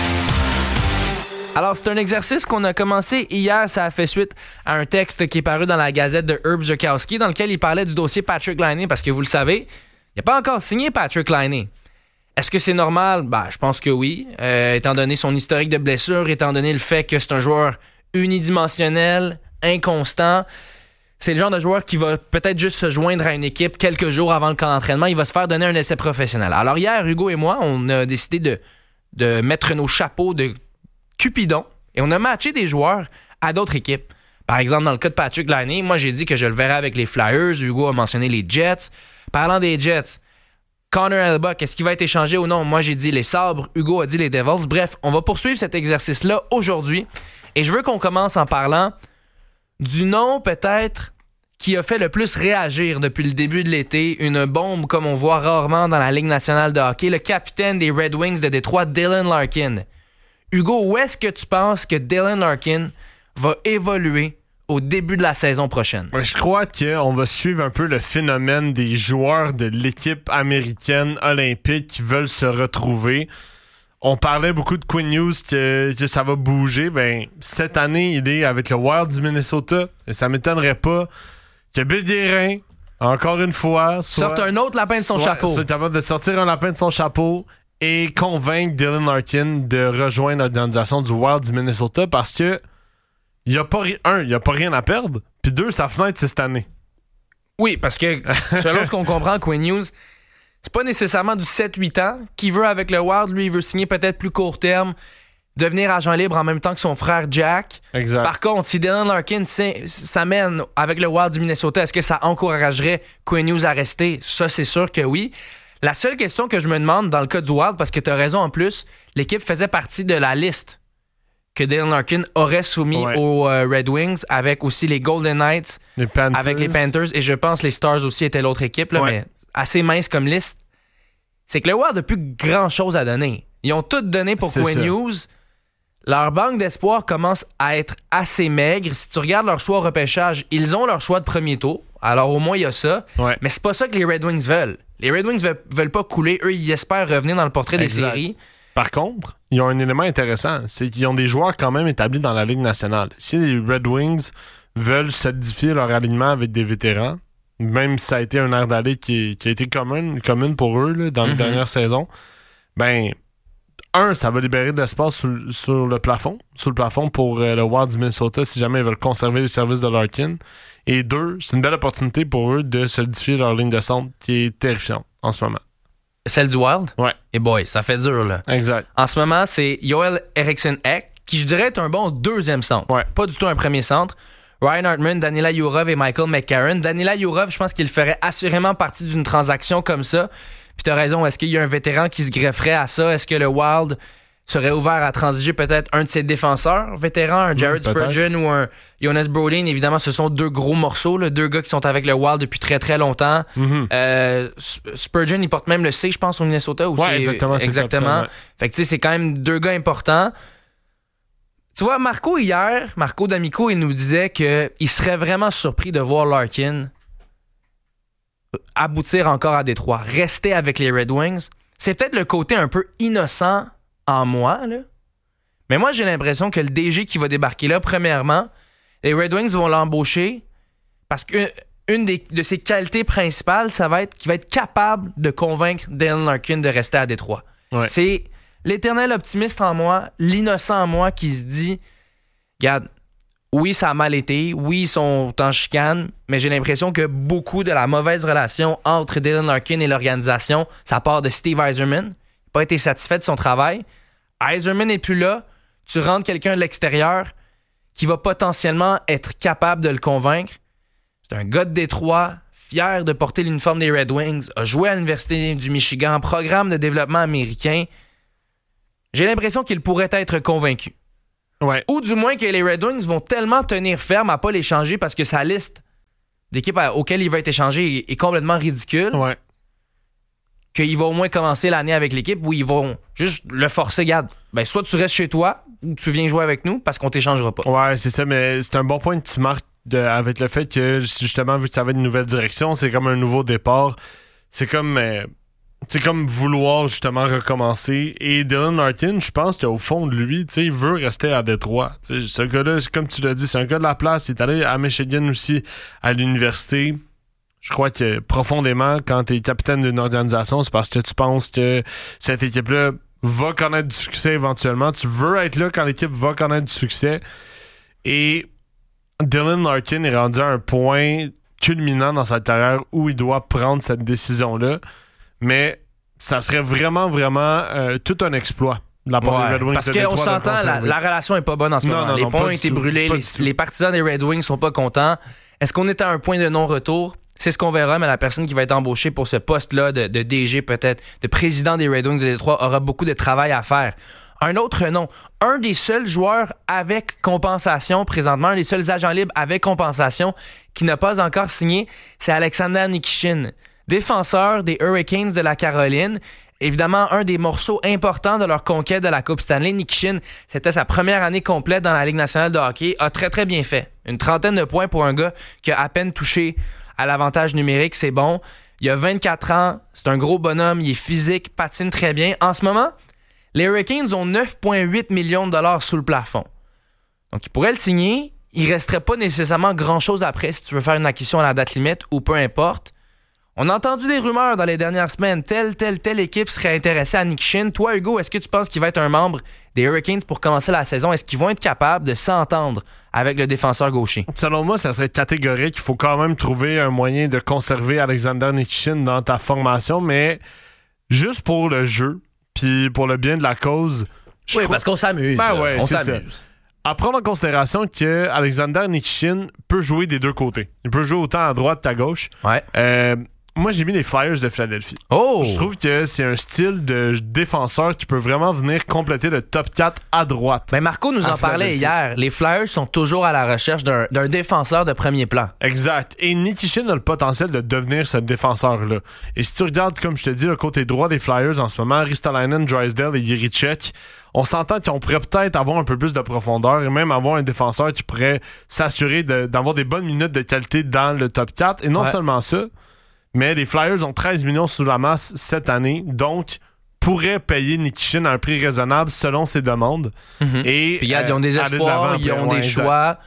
Alors, c'est un exercice qu'on a commencé hier. Ça a fait suite à un texte qui est paru dans la Gazette de Herb Zukowski dans lequel il parlait du dossier Patrick Laine parce que vous le savez, il n'a pas encore signé Patrick Laine. Est-ce que c'est normal? Je pense que oui, étant donné son historique de blessure, étant donné le fait que c'est un joueur unidimensionnel, inconstant. C'est le genre de joueur qui va peut-être juste se joindre à une équipe quelques jours avant le camp d'entraînement. Il va se faire donner un essai professionnel. Alors hier, Hugo et moi, on a décidé de mettre nos chapeaux de Cupidon et on a matché des joueurs à d'autres équipes. Par exemple, dans le cas de Patrick Laine, moi j'ai dit que je le verrais avec les Flyers. Hugo a mentionné les Jets. Parlant des Jets, Connor Hellebuyck, est-ce qu'il va être échangé ou non? Moi, j'ai dit les Sabres. Hugo a dit les Devils. Bref, on va poursuivre cet exercice-là aujourd'hui. Et je veux qu'on commence en parlant du nom, peut-être, qui a fait le plus réagir depuis le début de l'été. Une bombe comme on voit rarement dans la Ligue nationale de hockey. Le capitaine des Red Wings de Détroit, Dylan Larkin. Hugo, où est-ce que tu penses que Dylan Larkin va évoluer au début de la saison prochaine? Je crois qu'on va suivre un peu le phénomène des joueurs de l'équipe américaine olympique qui veulent se retrouver. On parlait beaucoup de Quinn Hughes que ça va bouger. Cette année, il est avec le Wild du Minnesota. Et ça m'étonnerait pas que Bill Guérin, encore une fois, sorte un autre lapin de son chapeau. Soit capable de sortir un lapin de son chapeau et convaincre Dylan Larkin de rejoindre l'organisation du Wild du Minnesota parce que il n'y a pas rien à perdre. Puis 2, sa fenêtre, c'est cette année. Oui, parce que selon ce qu'on comprend, Quinn Hughes, c'est pas nécessairement du 7-8 ans qu'il veut avec le Wild. Lui, il veut signer peut-être plus court terme, devenir agent libre en même temps que son frère Jack. Exact. Par contre, si Dylan Larkin s'amène avec le Wild du Minnesota, est-ce que ça encouragerait Quinn Hughes à rester? Ça, c'est sûr que oui. La seule question que je me demande dans le cas du Wild, parce que tu as raison en plus, l'équipe faisait partie de la liste que Dylan Larkin aurait soumis aux Red Wings, avec aussi les Golden Knights, avec les Panthers, et je pense les Stars aussi étaient l'autre équipe, là, mais assez mince comme liste. C'est que le Wild n'a plus grand-chose à donner. Ils ont tout donné pour Quinn Hughes. Leur banque d'espoir commence à être assez maigre. Si tu regardes leur choix au repêchage, ils ont leur choix de premier tour. Alors au moins, il y a ça. Mais c'est pas ça que les Red Wings veulent. Les Red Wings veulent pas couler. Eux, ils espèrent revenir dans le portrait des séries. Par contre, ils ont un élément intéressant, c'est qu'ils ont des joueurs quand même établis dans la Ligue nationale. Si les Red Wings veulent solidifier leur alignement avec des vétérans, même si ça a été un air d'aller qui a été commune pour eux là, dans les dernières saisons, ça va libérer de l'espace sur le plafond pour le Wild du Minnesota si jamais ils veulent conserver les services de Larkin. Et 2, c'est une belle opportunité pour eux de solidifier leur ligne de centre qui est terrifiante en ce moment. Celle du Wild? Ouais. Et boy, ça fait dur, là. Exact. En ce moment, c'est Joel Eriksson-Ek, qui je dirais est un bon deuxième centre. Ouais. Pas du tout un premier centre. Ryan Hartman, Danila Yurov et Michael McCarron. Danila Yurov, je pense qu'il ferait assurément partie d'une transaction comme ça. Puis t'as raison, est-ce qu'il y a un vétéran qui se grefferait à ça? Est-ce que le Wild serait ouvert à transiger peut-être un de ses défenseurs vétérans, un Jared Spurgeon ou un Jonas Brodin? Évidemment, ce sont deux gros morceaux, là, deux gars qui sont avec le Wild depuis très très longtemps. Spurgeon, il porte même le C, je pense, au Minnesota. Exactement. Fait que tu sais, c'est quand même deux gars importants. Tu vois, Marco D'Amico, il nous disait qu'il serait vraiment surpris de voir Larkin aboutir encore à Détroit, rester avec les Red Wings. C'est peut-être le côté un peu innocent en moi, là. Mais moi, j'ai l'impression que le DG qui va débarquer là, premièrement, les Red Wings vont l'embaucher parce que une de ses qualités principales, ça va être qu'il va être capable de convaincre Dylan Larkin de rester à Détroit. Ouais. C'est l'éternel optimiste en moi, l'innocent en moi qui se dit, regarde, oui, ça a mal été, oui, ils sont en chicane, mais j'ai l'impression que beaucoup de la mauvaise relation entre Dylan Larkin et l'organisation, ça part de Steve Yzerman. pas été satisfait de son travail. Yzerman n'est plus là. Tu rentres quelqu'un de l'extérieur qui va potentiellement être capable de le convaincre. C'est un gars de Détroit, fier de porter l'uniforme des Red Wings, a joué à l'Université du Michigan, programme de développement américain. J'ai l'impression qu'il pourrait être convaincu. Ouais. Ou du moins que les Red Wings vont tellement tenir ferme à pas l'échanger parce que sa liste d'équipes auxquelles il va être échangé est complètement ridicule. Ouais. Qu'il va au moins commencer l'année avec l'équipe où ils vont juste le forcer. Regarde, ben soit tu restes chez toi ou tu viens jouer avec nous parce qu'on t'échangera pas. Ouais, c'est ça, mais c'est un bon point que tu marques avec le fait que, justement, vu que ça va être une nouvelle direction, c'est comme un nouveau départ. C'est comme vouloir, justement, recommencer. Et Dylan Larkin, je pense qu'au fond de lui, il veut rester à Détroit. T'sais, ce gars-là, comme tu l'as dit, c'est un gars de la place. Il est allé à Michigan aussi, à l'université. Je crois que profondément, quand tu es capitaine d'une organisation, c'est parce que tu penses que cette équipe-là va connaître du succès éventuellement. Tu veux être là quand l'équipe va connaître du succès. Et Dylan Larkin est rendu à un point culminant dans sa carrière où il doit prendre cette décision-là. Mais ça serait vraiment, vraiment tout un exploit. La part des Red Wings parce qu'on s'entend, la relation est pas bonne en ce moment. Les ponts ont été brûlés, les partisans des Red Wings sont pas contents. Est-ce qu'on est à un point de non-retour? C'est ce qu'on verra, mais la personne qui va être embauchée pour ce poste-là de DG, peut-être, de président des Red Wings de Détroit, aura beaucoup de travail à faire. Un autre nom, un des seuls joueurs avec compensation présentement, un des seuls agents libres avec compensation qui n'a pas encore signé, c'est Alexander Nikishin, défenseur des Hurricanes de la Caroline. Évidemment, un des morceaux importants de leur conquête de la Coupe Stanley. Nikishin, c'était sa première année complète dans la Ligue nationale de hockey, a très très bien fait. Une trentaine de points pour un gars qui a à peine touché à l'avantage numérique, c'est bon. Il a 24 ans, c'est un gros bonhomme, il est physique, patine très bien. En ce moment, les Hurricanes ont 9,8 millions de dollars sous le plafond. Donc, ils pourraient le signer. Il resterait pas nécessairement grand-chose après si tu veux faire une acquisition à la date limite ou peu importe. On a entendu des rumeurs dans les dernières semaines. Telle équipe serait intéressée à Nikishin. Toi, Hugo, est-ce que tu penses qu'il va être un membre des Hurricanes pour commencer la saison? Est-ce qu'ils vont être capables de s'entendre avec le défenseur gaucher? Selon moi, ça serait catégorique. Il faut quand même trouver un moyen de conserver Alexander Nikishin dans ta formation, mais juste pour le jeu, puis pour le bien de la cause. Oui, parce qu'on s'amuse. On s'amuse. À prendre en considération que Alexander Nikishin peut jouer des deux côtés. Il peut jouer autant à droite qu'à gauche. Ouais. Moi, j'ai mis les Flyers de Philadelphie. Oh! Je trouve que c'est un style de défenseur qui peut vraiment venir compléter le top 4 à droite. Mais Marco nous en parlait hier. Les Flyers sont toujours à la recherche d'un défenseur de premier plan. Exact. Et Nikishin a le potentiel de devenir ce défenseur-là. Et si tu regardes, comme je te dis, le côté droit des Flyers en ce moment, Ristolainen, Drysdale et Jiricek, on s'entend qu'on pourrait peut-être avoir un peu plus de profondeur et même avoir un défenseur qui pourrait s'assurer d'avoir des bonnes minutes de qualité dans le top 4. Et non seulement ça, mais les Flyers ont 13 millions sous la masse cette année, donc pourraient payer Nikishin à un prix raisonnable selon ses demandes. Mm-hmm. Et ils ont des espoirs, ils ont des choix.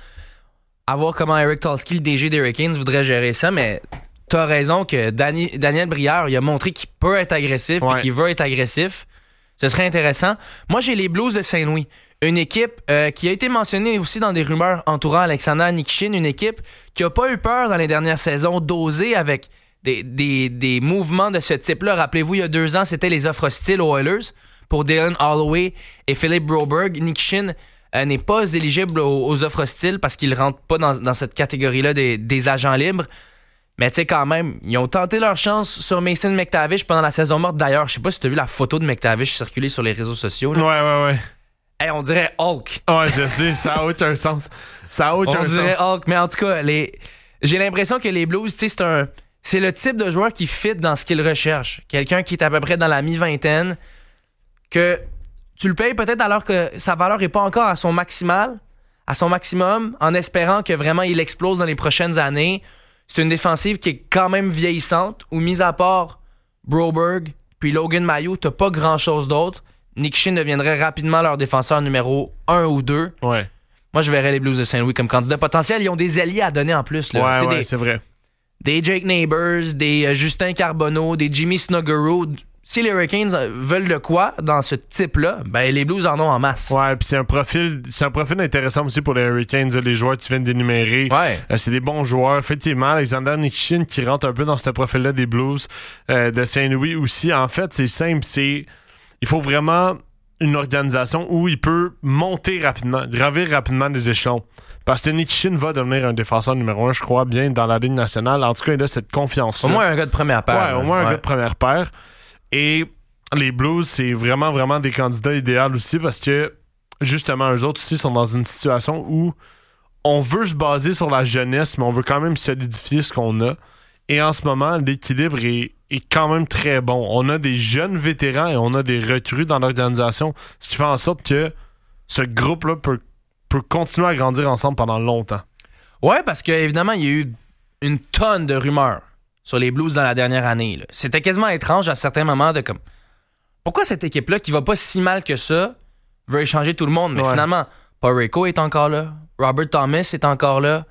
À voir comment Eric Tulsky, le DG des Hurricanes, voudrait gérer ça, mais t'as raison que Daniel Brière, il a montré qu'il peut être agressif et qu'il veut être agressif. Ce serait intéressant. Moi, j'ai les Blues de Saint-Louis. Une équipe qui a été mentionnée aussi dans des rumeurs entourant Alexander Nikishin. Une équipe qui n'a pas eu peur dans les dernières saisons d'oser avec des mouvements de ce type-là. Rappelez-vous, il y a 2 ans, c'était les offres hostiles aux Oilers pour Dylan Holloway et Philip Broberg. Nikishin n'est pas éligible aux offres hostiles parce qu'il ne rentre pas dans cette catégorie-là des agents libres. Mais tu sais, quand même, ils ont tenté leur chance sur Mason McTavish pendant la saison morte. D'ailleurs, je sais pas si tu as vu la photo de McTavish circuler sur les réseaux sociaux. Là. Ouais. Hey, on dirait Hulk. Ouais, je sais, ça a aucun sens. On dirait Hulk, mais en tout cas, j'ai l'impression que les Blues, tu sais, c'est le type de joueur qui fit dans ce qu'ils recherchent. Quelqu'un qui est à peu près dans la mi-vingtaine, que tu le payes peut-être alors que sa valeur n'est pas encore à son maximum, en espérant que vraiment il explose dans les prochaines années. C'est une défensive qui est quand même vieillissante, où mis à part Broberg puis Logan Mailloux, t'as pas grand-chose d'autre. Nikishin deviendrait rapidement leur défenseur numéro 1 ou 2. Ouais. Moi, je verrais les Blues de Saint-Louis comme candidat potentiel. Ils ont des alliés à donner en plus. Là. Ouais, c'est vrai. Des Jake Neighbors, des Justin Carbonneau, des Jimmy Snuggerud. Si les Hurricanes veulent de quoi dans ce type-là, ben les Blues en ont en masse. Ouais, puis c'est un profil intéressant aussi pour les Hurricanes, les joueurs que tu viens d'énumérer. Ouais. C'est des bons joueurs. Effectivement, Alexander Nikishin qui rentre un peu dans ce profil-là des Blues de Saint-Louis aussi. En fait, c'est simple, il faut vraiment une organisation où il peut monter rapidement, gravir rapidement les échelons. Parce que Nitishin va devenir un défenseur numéro 1, je crois, bien dans la Ligue nationale. En tout cas, il a cette confiance-là. Au moins un gars de première paire. Ouais, au moins un gars de première paire. Et les Blues, c'est vraiment, vraiment des candidats idéaux aussi parce que, justement, eux autres aussi sont dans une situation où on veut se baser sur la jeunesse, mais on veut quand même solidifier ce qu'on a. Et en ce moment, l'équilibre est quand même très bon. On a des jeunes vétérans et on a des recrues dans l'organisation, ce qui fait en sorte que ce groupe-là peut continuer à grandir ensemble pendant longtemps. Ouais, parce qu'évidemment, il y a eu une tonne de rumeurs sur les Blues dans la dernière année. Là. C'était quasiment étrange à certains moments de comme... Pourquoi cette équipe-là, qui va pas si mal que ça, veut échanger tout le monde? Mais finalement, Paul Rico est encore là. Robert Thomas est encore là.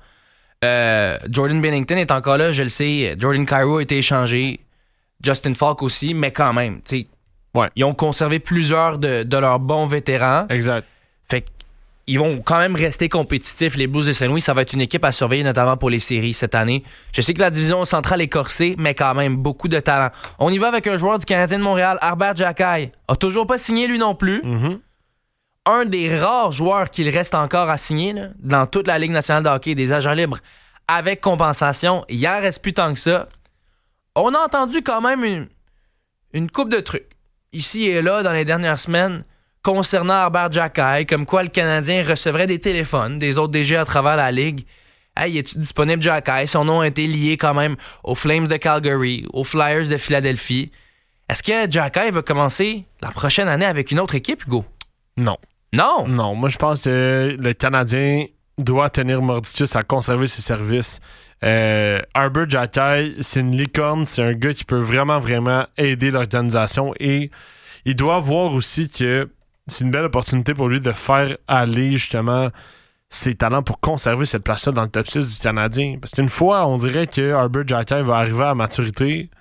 Jordan Binnington est encore là, je le sais. Jordan Kyrou a été échangé. Justin Falk aussi, mais quand même, tu sais, ils ont conservé plusieurs de leurs bons vétérans. Exact. Fait qu'ils vont quand même rester compétitifs. Les Blues de Saint-Louis, ça va être une équipe à surveiller, notamment pour les séries cette année. Je sais que la division centrale est corsée, mais quand même, beaucoup de talent. On y va avec un joueur du Canadien de Montréal, Herbert Jacquet. A toujours pas signé, lui non plus. Mm-hmm. Un des rares joueurs qu'il reste encore à signer là, dans toute la Ligue nationale de hockey, des agents libres avec compensation. Il en reste plus tant que ça. On a entendu quand même une couple de trucs, ici et là, dans les dernières semaines, concernant Herbert Jacquet, comme quoi le Canadien recevrait des téléphones des autres DG à travers la Ligue. Hey, est-tu disponible Jacquet? Son nom a été lié quand même aux Flames de Calgary, aux Flyers de Philadelphie. Est-ce que Jacquet va commencer la prochaine année avec une autre équipe, Hugo? Non. Non? Non, moi je pense que le Canadien doit tenir mordicus à conserver ses services. Herbert Jacquet, c'est une licorne, c'est un gars qui peut vraiment, vraiment aider l'organisation et il doit voir aussi que c'est une belle opportunité pour lui de faire aller justement ses talents pour conserver cette place-là dans le top 6 du Canadien. Parce qu'une fois, on dirait que Herbert Jacquet va arriver à maturité.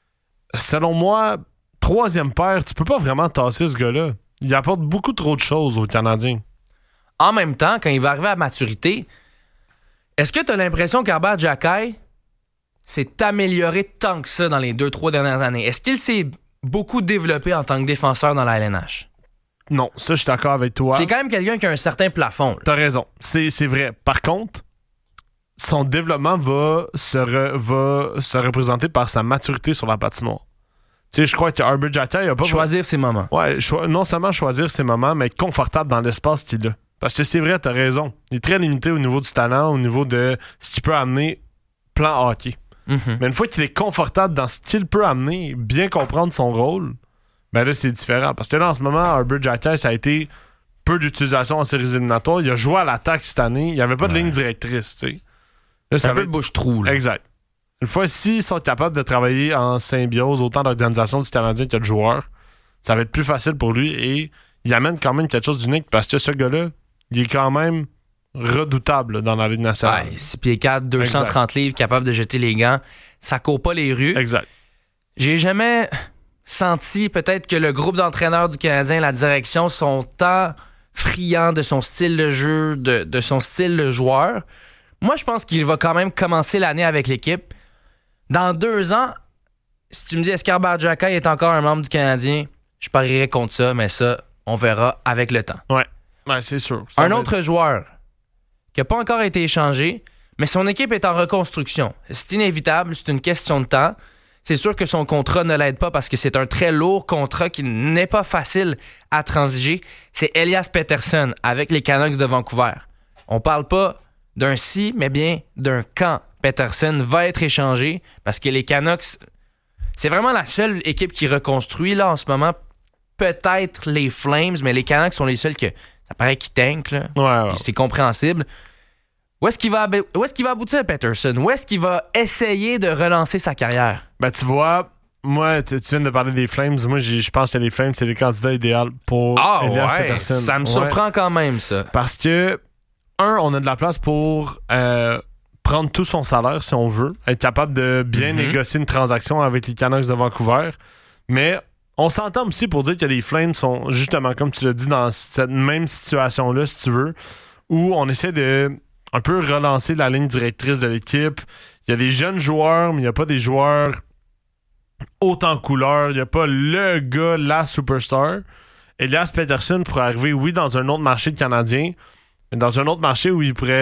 Selon moi, troisième paire, tu peux pas vraiment tasser ce gars-là. Il apporte beaucoup trop de choses aux Canadiens. En même temps, quand il va arriver à maturité, est-ce que tu as l'impression qu'Herbert Jacquet s'est amélioré tant que ça dans les 2-3 dernières années? Est-ce qu'il s'est beaucoup développé en tant que défenseur dans la LNH? Non, ça, je suis d'accord avec toi. C'est quand même quelqu'un qui a un certain plafond. T'as raison, c'est vrai. Par contre, son développement va se représenter par sa maturité sur la patinoire. Tu sais, je crois que Herbert Jacquet, il a pas... Choisir ses moments. Ouais, non seulement choisir ses moments, mais être confortable dans l'espace qu'il a. Parce que c'est vrai, t'as raison. Il est très limité au niveau du talent, au niveau de ce qu'il peut amener plan hockey. Mm-hmm. Mais une fois qu'il est confortable dans ce qu'il peut amener, bien comprendre son rôle, ben là, c'est différent. Parce que là, en ce moment, Herbert Jacquet, ça a été peu d'utilisation en séries éliminatoires. Il a joué à l'attaque cette année. Il n'y avait pas de ligne directrice, tu sais. Là, c'est un peu le bouche-trou, là. Exact. Une fois, s'ils sont capables de travailler en symbiose, autant d'organisations du Canadien que de joueurs, ça va être plus facile pour lui et il amène quand même quelque chose d'unique parce que ce gars-là, il est quand même redoutable dans la Ligue nationale. Ouais, 6 pieds 4, 230 livres, capable de jeter les gants. Ça court pas les rues. Exact. J'ai jamais senti peut-être que le groupe d'entraîneurs du Canadien, la direction, sont tant friands de son style de jeu, de son style de joueur. Moi, je pense qu'il va quand même commencer l'année avec l'équipe. Dans 2 ans, si tu me dis est-ce qu'Herbert Jacquet est encore un membre du Canadien, je parierais contre ça, mais ça, on verra avec le temps. Ouais c'est sûr. Un autre joueur qui n'a pas encore été échangé, mais son équipe est en reconstruction. C'est inévitable, c'est une question de temps. C'est sûr que son contrat ne l'aide pas parce que c'est un très lourd contrat qui n'est pas facile à transiger. C'est Elias Pettersson avec les Canucks de Vancouver. On parle pas d'un si, mais bien d'un quand Pettersson va être échangé parce que les Canucks, c'est vraiment la seule équipe qui reconstruit là en ce moment. Peut-être les Flames, mais les Canucks sont les seuls que ça paraît qu'ils tankent. Là. Ouais. C'est compréhensible. Où est-ce qu'il va aboutir, Pettersson? Où est-ce qu'il va essayer de relancer sa carrière? Ben, tu vois, moi, tu viens de parler des Flames. Moi, je pense que les Flames, c'est les candidats idéaux pour Elias Pettersson. Ça me surprend quand même, ça. Parce que, on a de la place pour prendre tout son salaire, si on veut, être capable de bien négocier une transaction avec les Canucks de Vancouver. Mais on s'entend aussi pour dire que les Flames sont, justement, comme tu l'as dit, dans cette même situation-là, si tu veux, où on essaie de un peu relancer la ligne directrice de l'équipe. Il y a des jeunes joueurs, mais il n'y a pas des joueurs autant couleur. Il n'y a pas le gars, la superstar. Elias Pettersson pourrait arriver, oui, dans un autre marché de Canadiens, mais dans un autre marché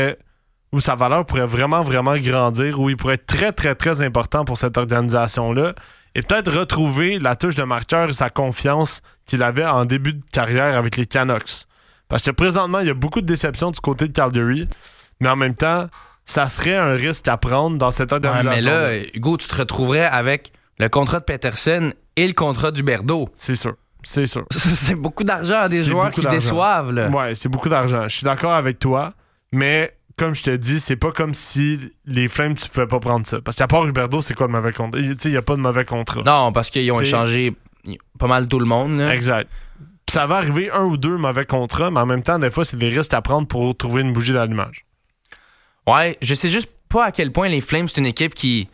où sa valeur pourrait vraiment, vraiment grandir, où il pourrait être très, très, très important pour cette organisation-là, et peut-être retrouver la touche de marqueur et sa confiance qu'il avait en début de carrière avec les Canucks. Parce que présentement, il y a beaucoup de déceptions du côté de Calgary, mais en même temps, ça serait un risque à prendre dans cette organisation. Ouais, mais là, Hugo, tu te retrouverais avec le contrat de Pettersson et le contrat d'Huberdeau. C'est sûr. C'est beaucoup d'argent à des joueurs qui déçoivent. Là. Ouais, c'est beaucoup d'argent. Je suis d'accord avec toi, mais comme je te dis, c'est pas comme si les Flames, tu pouvais pas prendre ça. Parce qu'à part Huberdeau, c'est quoi le mauvais contrat? Il n'y a pas de mauvais contrat. Non, parce qu'ils ont échangé pas mal tout le monde. Là. Exact. Puis ça va arriver 1 ou 2 mauvais contrats, mais en même temps, des fois, c'est des risques à prendre pour trouver une bougie d'allumage. Ouais, je sais juste pas à quel point les Flames, c'est une équipe qui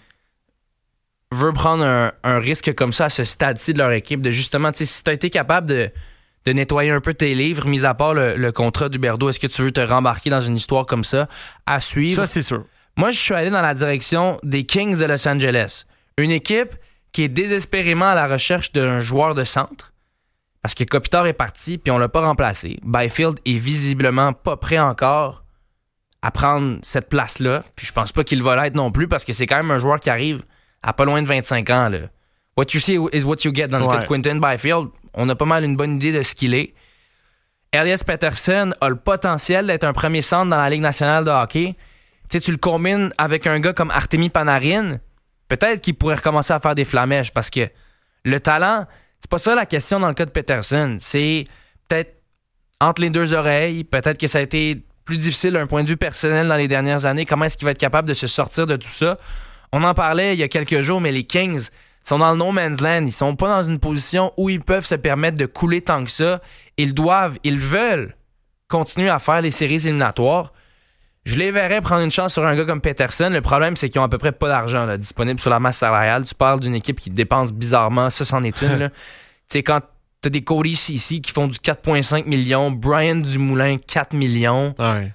veut prendre un risque comme ça à ce stade-ci de leur équipe, de justement, tu sais, si tu as été capable de nettoyer un peu tes livres, mis à part le contrat d'Huberdeau, est-ce que tu veux te rembarquer dans une histoire comme ça à suivre? Ça, c'est sûr. Moi, je suis allé dans la direction des Kings de Los Angeles. Une équipe qui est désespérément à la recherche d'un joueur de centre, parce que Kopitar est parti, puis on l'a pas remplacé. Byfield est visiblement pas prêt encore à prendre cette place-là, puis je pense pas qu'il va l'être non plus, parce que c'est quand même un joueur qui arrive à pas loin de 25 ans. Là. What you see is what you get dans le cas de Quinton Byfield. On a pas mal une bonne idée de ce qu'il est. Elias Pettersson a le potentiel d'être un premier centre dans la Ligue nationale de hockey. Tu sais, tu le combines avec un gars comme Artemi Panarin, peut-être qu'il pourrait recommencer à faire des flamèches parce que le talent, c'est pas ça la question dans le cas de Pettersson. C'est peut-être entre les deux oreilles, peut-être que ça a été plus difficile d'un point de vue personnel dans les dernières années. Comment est-ce qu'il va être capable de se sortir de tout ça? On en parlait il y a quelques jours, mais les Kings sont dans le no man's land. Ils sont pas dans une position où ils peuvent se permettre de couler tant que ça. Ils veulent continuer à faire les séries éliminatoires. Je les verrais prendre une chance sur un gars comme Pettersson. Le problème, c'est qu'ils ont à peu près pas d'argent là, disponible sur la masse salariale. Tu parles d'une équipe qui dépense bizarrement. Ça, c'en est une. Tu sais, quand t'as des Cody ici qui font du 4,5 millions, Brian Dumoulin, 4 millions. Ouais.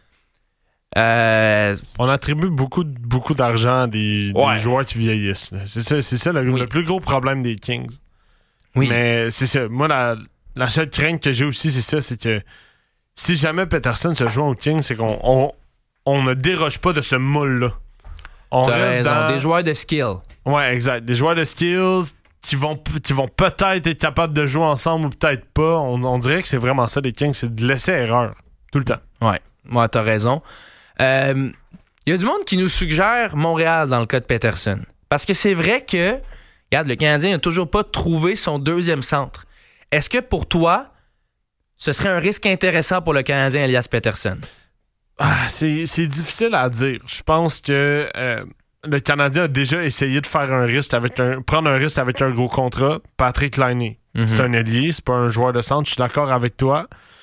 On attribue beaucoup d'argent à des joueurs qui vieillissent. C'est ça le plus gros problème des Kings. Oui. Mais c'est ça. Moi, la seule crainte que j'ai aussi, c'est ça, c'est que si jamais Pettersson se joint aux Kings, c'est qu'on ne déroge pas de ce moule-là. On reste dans des joueurs de skill. Ouais, exact. Des joueurs de skills qui vont peut-être être capables de jouer ensemble ou peut-être pas. On dirait que c'est vraiment ça, les Kings, c'est de laisser erreur tout le temps. Ouais, moi, t'as raison. Il y a du monde qui nous suggère Montréal dans le cas de Pettersson. Parce que c'est vrai que, regarde, le Canadien n'a toujours pas trouvé son deuxième centre. Est-ce que pour toi, ce serait un risque intéressant pour le Canadien Elias Pettersson? C'est difficile à dire. Je pense que le Canadien a déjà essayé de faire prendre un risque avec un gros contrat. Patrick Laine. C'est un ailier, c'est pas un joueur de centre. Je suis d'accord avec toi.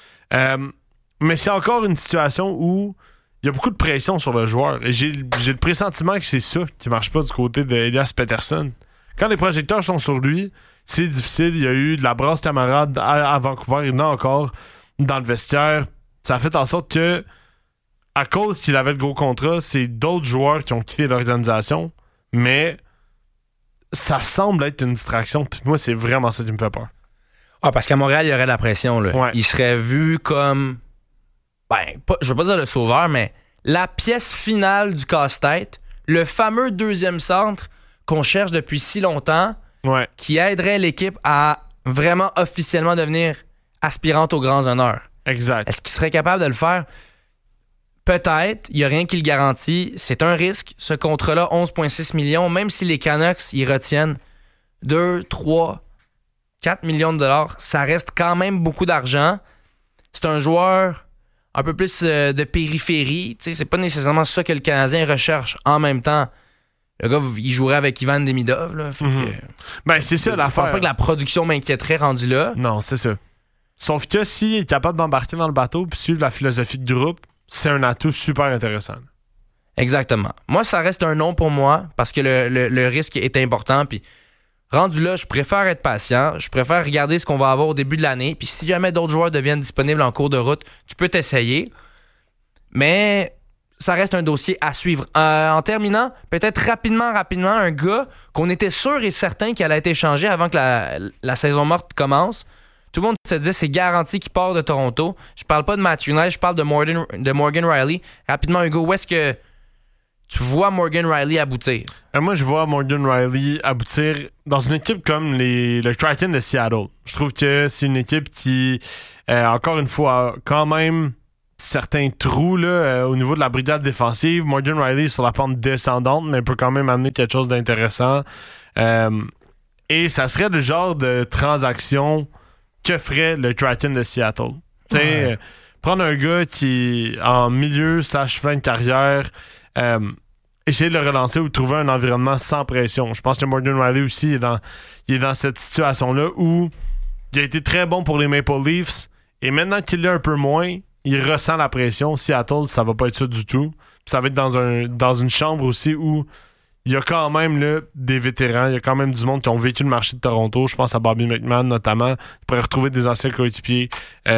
Mais c'est encore une situation où il y a beaucoup de pression sur le joueur. Et j'ai le pressentiment que c'est ça qui marche pas du côté d'Elias Pettersson. Quand les projecteurs sont sur lui, c'est difficile. Il y a eu de la brasse camarade à Vancouver. Il y en a encore dans le vestiaire. Ça a fait en sorte que, à cause qu'il avait le gros contrat, c'est d'autres joueurs qui ont quitté l'organisation. Mais ça semble être une distraction. Puis moi, c'est vraiment ça qui me fait peur. Ah, parce qu'à Montréal, il y aurait de la pression. Là. Ouais. Il serait vu comme... je veux pas dire le sauveur, mais la pièce finale du casse-tête, le fameux deuxième centre qu'on cherche depuis si longtemps, qui aiderait l'équipe à vraiment officiellement devenir aspirante aux grands honneurs. Exact. Est-ce qu'il serait capable de le faire? Peut-être. Il n'y a rien qui le garantit. C'est un risque. Ce contrat-là, 11,6 millions, même si les Canucks y retiennent 2, 3, 4 millions de dollars, ça reste quand même beaucoup d'argent. C'est un joueur un peu plus de périphérie. T'sais, c'est pas nécessairement ça que le Canadien recherche. En même temps, le gars, il jouerait avec Ivan Demidov. Là, c'est ça l'affaire. Je pense pas que la production m'inquiéterait rendu là. Non, c'est ça. Sauf que s'il est capable d'embarquer dans le bateau et suivre la philosophie de groupe, c'est un atout super intéressant. Exactement. Moi, ça reste un non pour moi parce que le risque est important. Puis rendu là, je préfère être patient. Je préfère regarder ce qu'on va avoir au début de l'année. Puis si jamais d'autres joueurs deviennent disponibles en cours de route, tu peux t'essayer. Mais ça reste un dossier à suivre. En terminant, peut-être rapidement, un gars qu'on était sûr et certain qu'il allait être échangé avant que la saison morte commence. Tout le monde se disait c'est garanti qu'il part de Toronto. Je parle pas de Matthew Knight, je parle de Morgan Riley. Rapidement, Hugo, où est-ce que tu vois Morgan Riley aboutir? Moi, je vois Morgan Riley aboutir dans une équipe comme le Kraken de Seattle. Je trouve que c'est une équipe qui, encore une fois, a quand même certains trous là, au niveau de la brigade défensive. Morgan Riley est sur la pente descendante, mais peut quand même amener quelque chose d'intéressant. Et ça serait le genre de transaction que ferait le Kraken de Seattle. Tu sais, prendre un gars qui est en milieu / fin de carrière, essayer de le relancer ou trouver un environnement sans pression. Je pense que Morgan Riley aussi il est dans cette situation-là où il a été très bon pour les Maple Leafs et maintenant qu'il l'est un peu moins, il ressent la pression. Seattle, ça va pas être ça du tout. Puis ça va être dans une chambre aussi où il y a quand même là, des vétérans, il y a quand même du monde qui ont vécu le marché de Toronto. Je pense à Bobby McMann notamment. Il pourrait retrouver des anciens coéquipiers.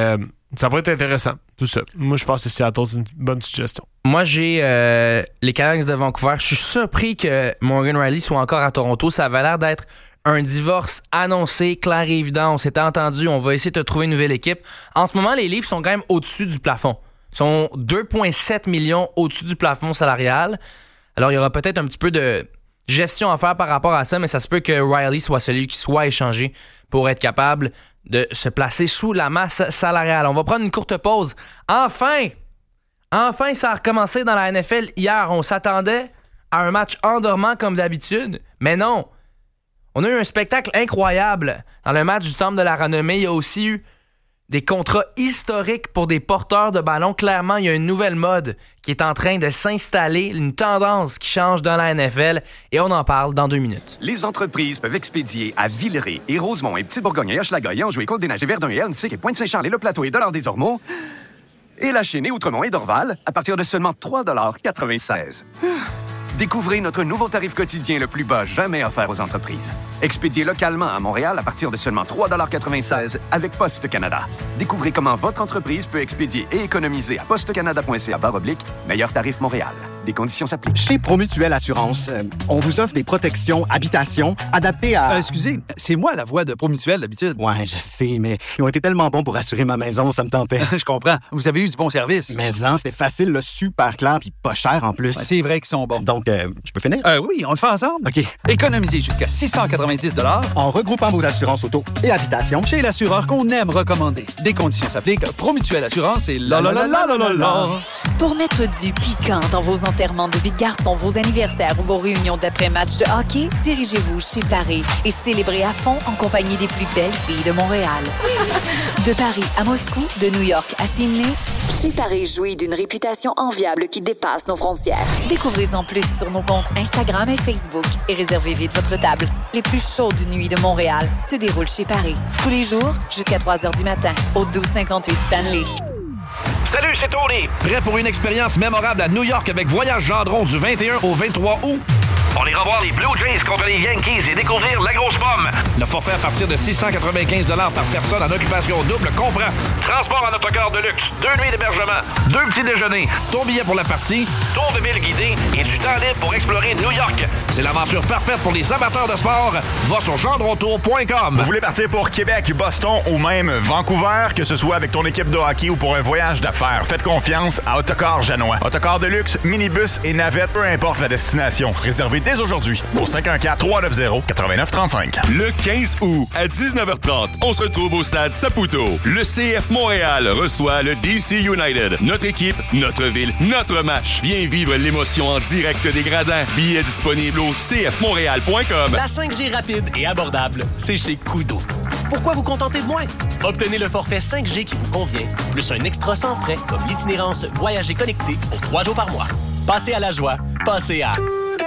Ça pourrait être intéressant, tout ça. Moi, je pense que Seattle, c'est une bonne suggestion. Moi, j'ai les Canucks de Vancouver. Je suis surpris que Morgan Riley soit encore à Toronto. Ça avait l'air d'être un divorce annoncé, clair et évident. On s'était entendu, on va essayer de trouver une nouvelle équipe. En ce moment, les Leafs sont quand même au-dessus du plafond. Ils sont 2,7 millions au-dessus du plafond salarial. Alors, il y aura peut-être un petit peu de gestion à faire par rapport à ça, mais ça se peut que Riley soit celui qui soit échangé pour être capable de se placer sous la masse salariale. On va prendre une courte pause. Enfin, ça a recommencé dans la NFL hier. On s'attendait à un match endormant comme d'habitude, mais non. On a eu un spectacle incroyable dans le match du Temple de la Renommée. Il y a aussi eu des contrats historiques pour des porteurs de ballon. Clairement, il y a une nouvelle mode qui est en train de s'installer, une tendance qui change dans la NFL, et on en parle dans 2 minutes. Les entreprises peuvent expédier à Villeray et Rosemont et Petit-Bourgogne et Hochelaga et Anjou et Côte-des-Neiges et Verdun et Annecy et Pointe-Saint-Charles et Le Plateau et Dollard-des-Ormeaux et La Chênaie, Outremont et Dorval à partir de seulement 3,96 $. Découvrez notre nouveau tarif quotidien le plus bas jamais offert aux entreprises. Expédié localement à Montréal à partir de seulement 3,96 $ avec Poste Canada. Découvrez comment votre entreprise peut expédier et économiser à postecanada.ca/meilleur tarif Montréal. Des conditions s'appliquent. Chez Promutuelle Assurance, on vous offre des protections habitation adaptées à... Excusez, c'est moi la voix de Promutuelle d'habitude. Ouais, je sais, mais ils ont été tellement bons pour assurer ma maison, ça me tentait. Je comprends. Vous avez eu du bon service. Mais non, c'était facile, là, super clair, puis pas cher en plus. Ouais, c'est vrai qu'ils sont bons. Donc, je peux finir? Oui, on le fait ensemble. OK. Économisez jusqu'à 690 $ en regroupant vos assurances auto et habitation chez l'assureur qu'on aime recommander. Des conditions s'appliquent. Promutuelle Assurance et la. Pour mettre du piquant dans vos enterrements de vie de garçon, vos anniversaires ou vos réunions d'après-match de hockey, dirigez-vous chez Paris et célébrez à fond en compagnie des plus belles filles de Montréal. De Paris à Moscou, de New York à Sydney, chez Paris jouit d'une réputation enviable qui dépasse nos frontières. Découvrez-en plus sur nos comptes Instagram et Facebook et réservez vite votre table. Les plus chaudes nuits de Montréal se déroulent chez Paris. Tous les jours, jusqu'à 3 h du matin, au 1258 Stanley. Salut, c'est Tony. Prêt pour une expérience mémorable à New York avec Voyage Gendron du 21 au 23 août? On ira voir les Blue Jays contre les Yankees et découvrir la grosse pomme. Le forfait à partir de 695 $ par personne en occupation double comprend transport en autocar de luxe, 2 nuits d'hébergement, 2 petits déjeuners, ton billet pour la partie, tour de ville guidé et du temps libre pour explorer New York. C'est l'aventure parfaite pour les amateurs de sport. Va sur gendrontour.com. Vous voulez partir pour Québec, Boston ou même Vancouver, que ce soit avec ton équipe de hockey ou pour un voyage d'affaires, faites confiance à Autocar Janois. Autocar de luxe, minibus et navette, peu importe la destination. Réservez dès aujourd'hui au 514-390-8935. Le 15 août à 19h30, on se retrouve au stade Saputo. Le CF Montréal reçoit le DC United. Notre équipe, notre ville, notre match. Viens vivre l'émotion en direct des gradins. Billets disponibles au cfmontréal.com. La 5G rapide et abordable, c'est chez Koodo. Pourquoi vous contenter de moins? Obtenez le forfait 5G qui vous convient, plus un extra sans frais comme l'itinérance Voyager connecté pour 3 jours par mois. Passez à la joie, passez à...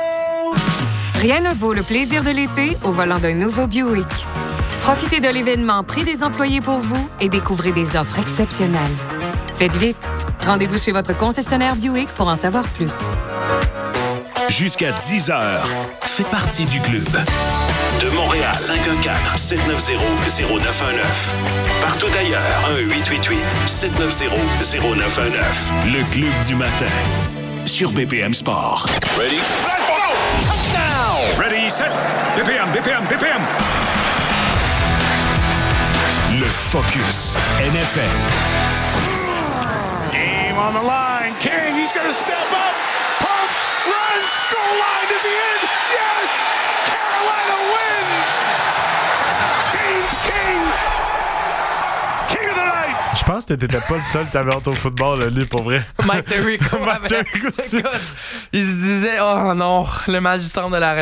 Rien ne vaut le plaisir de l'été au volant d'un nouveau Buick. Profitez de l'événement Prix des employés pour vous et découvrez des offres exceptionnelles. Faites vite. Rendez-vous chez votre concessionnaire Buick pour en savoir plus. Jusqu'à 10h, fais partie du club. De Montréal, 514-790-0919. Partout ailleurs, 1-888-790-0919. Le club du matin. sur BPM Sport. Ready? Let's go! Touchdown! Ready, set, BPM. Le Focus NFL. Game on the line. King, he's going to step up. Pumps, runs, goal line. Is he in? Yes! Carolina wins! Haynes King! King of the night! Je pense que t'étais pas le seul qui avait hâte au football, là, lui, pour vrai. Mike Tirico. Mike Tirico aussi. Il se disait, oh non, le match du centre de la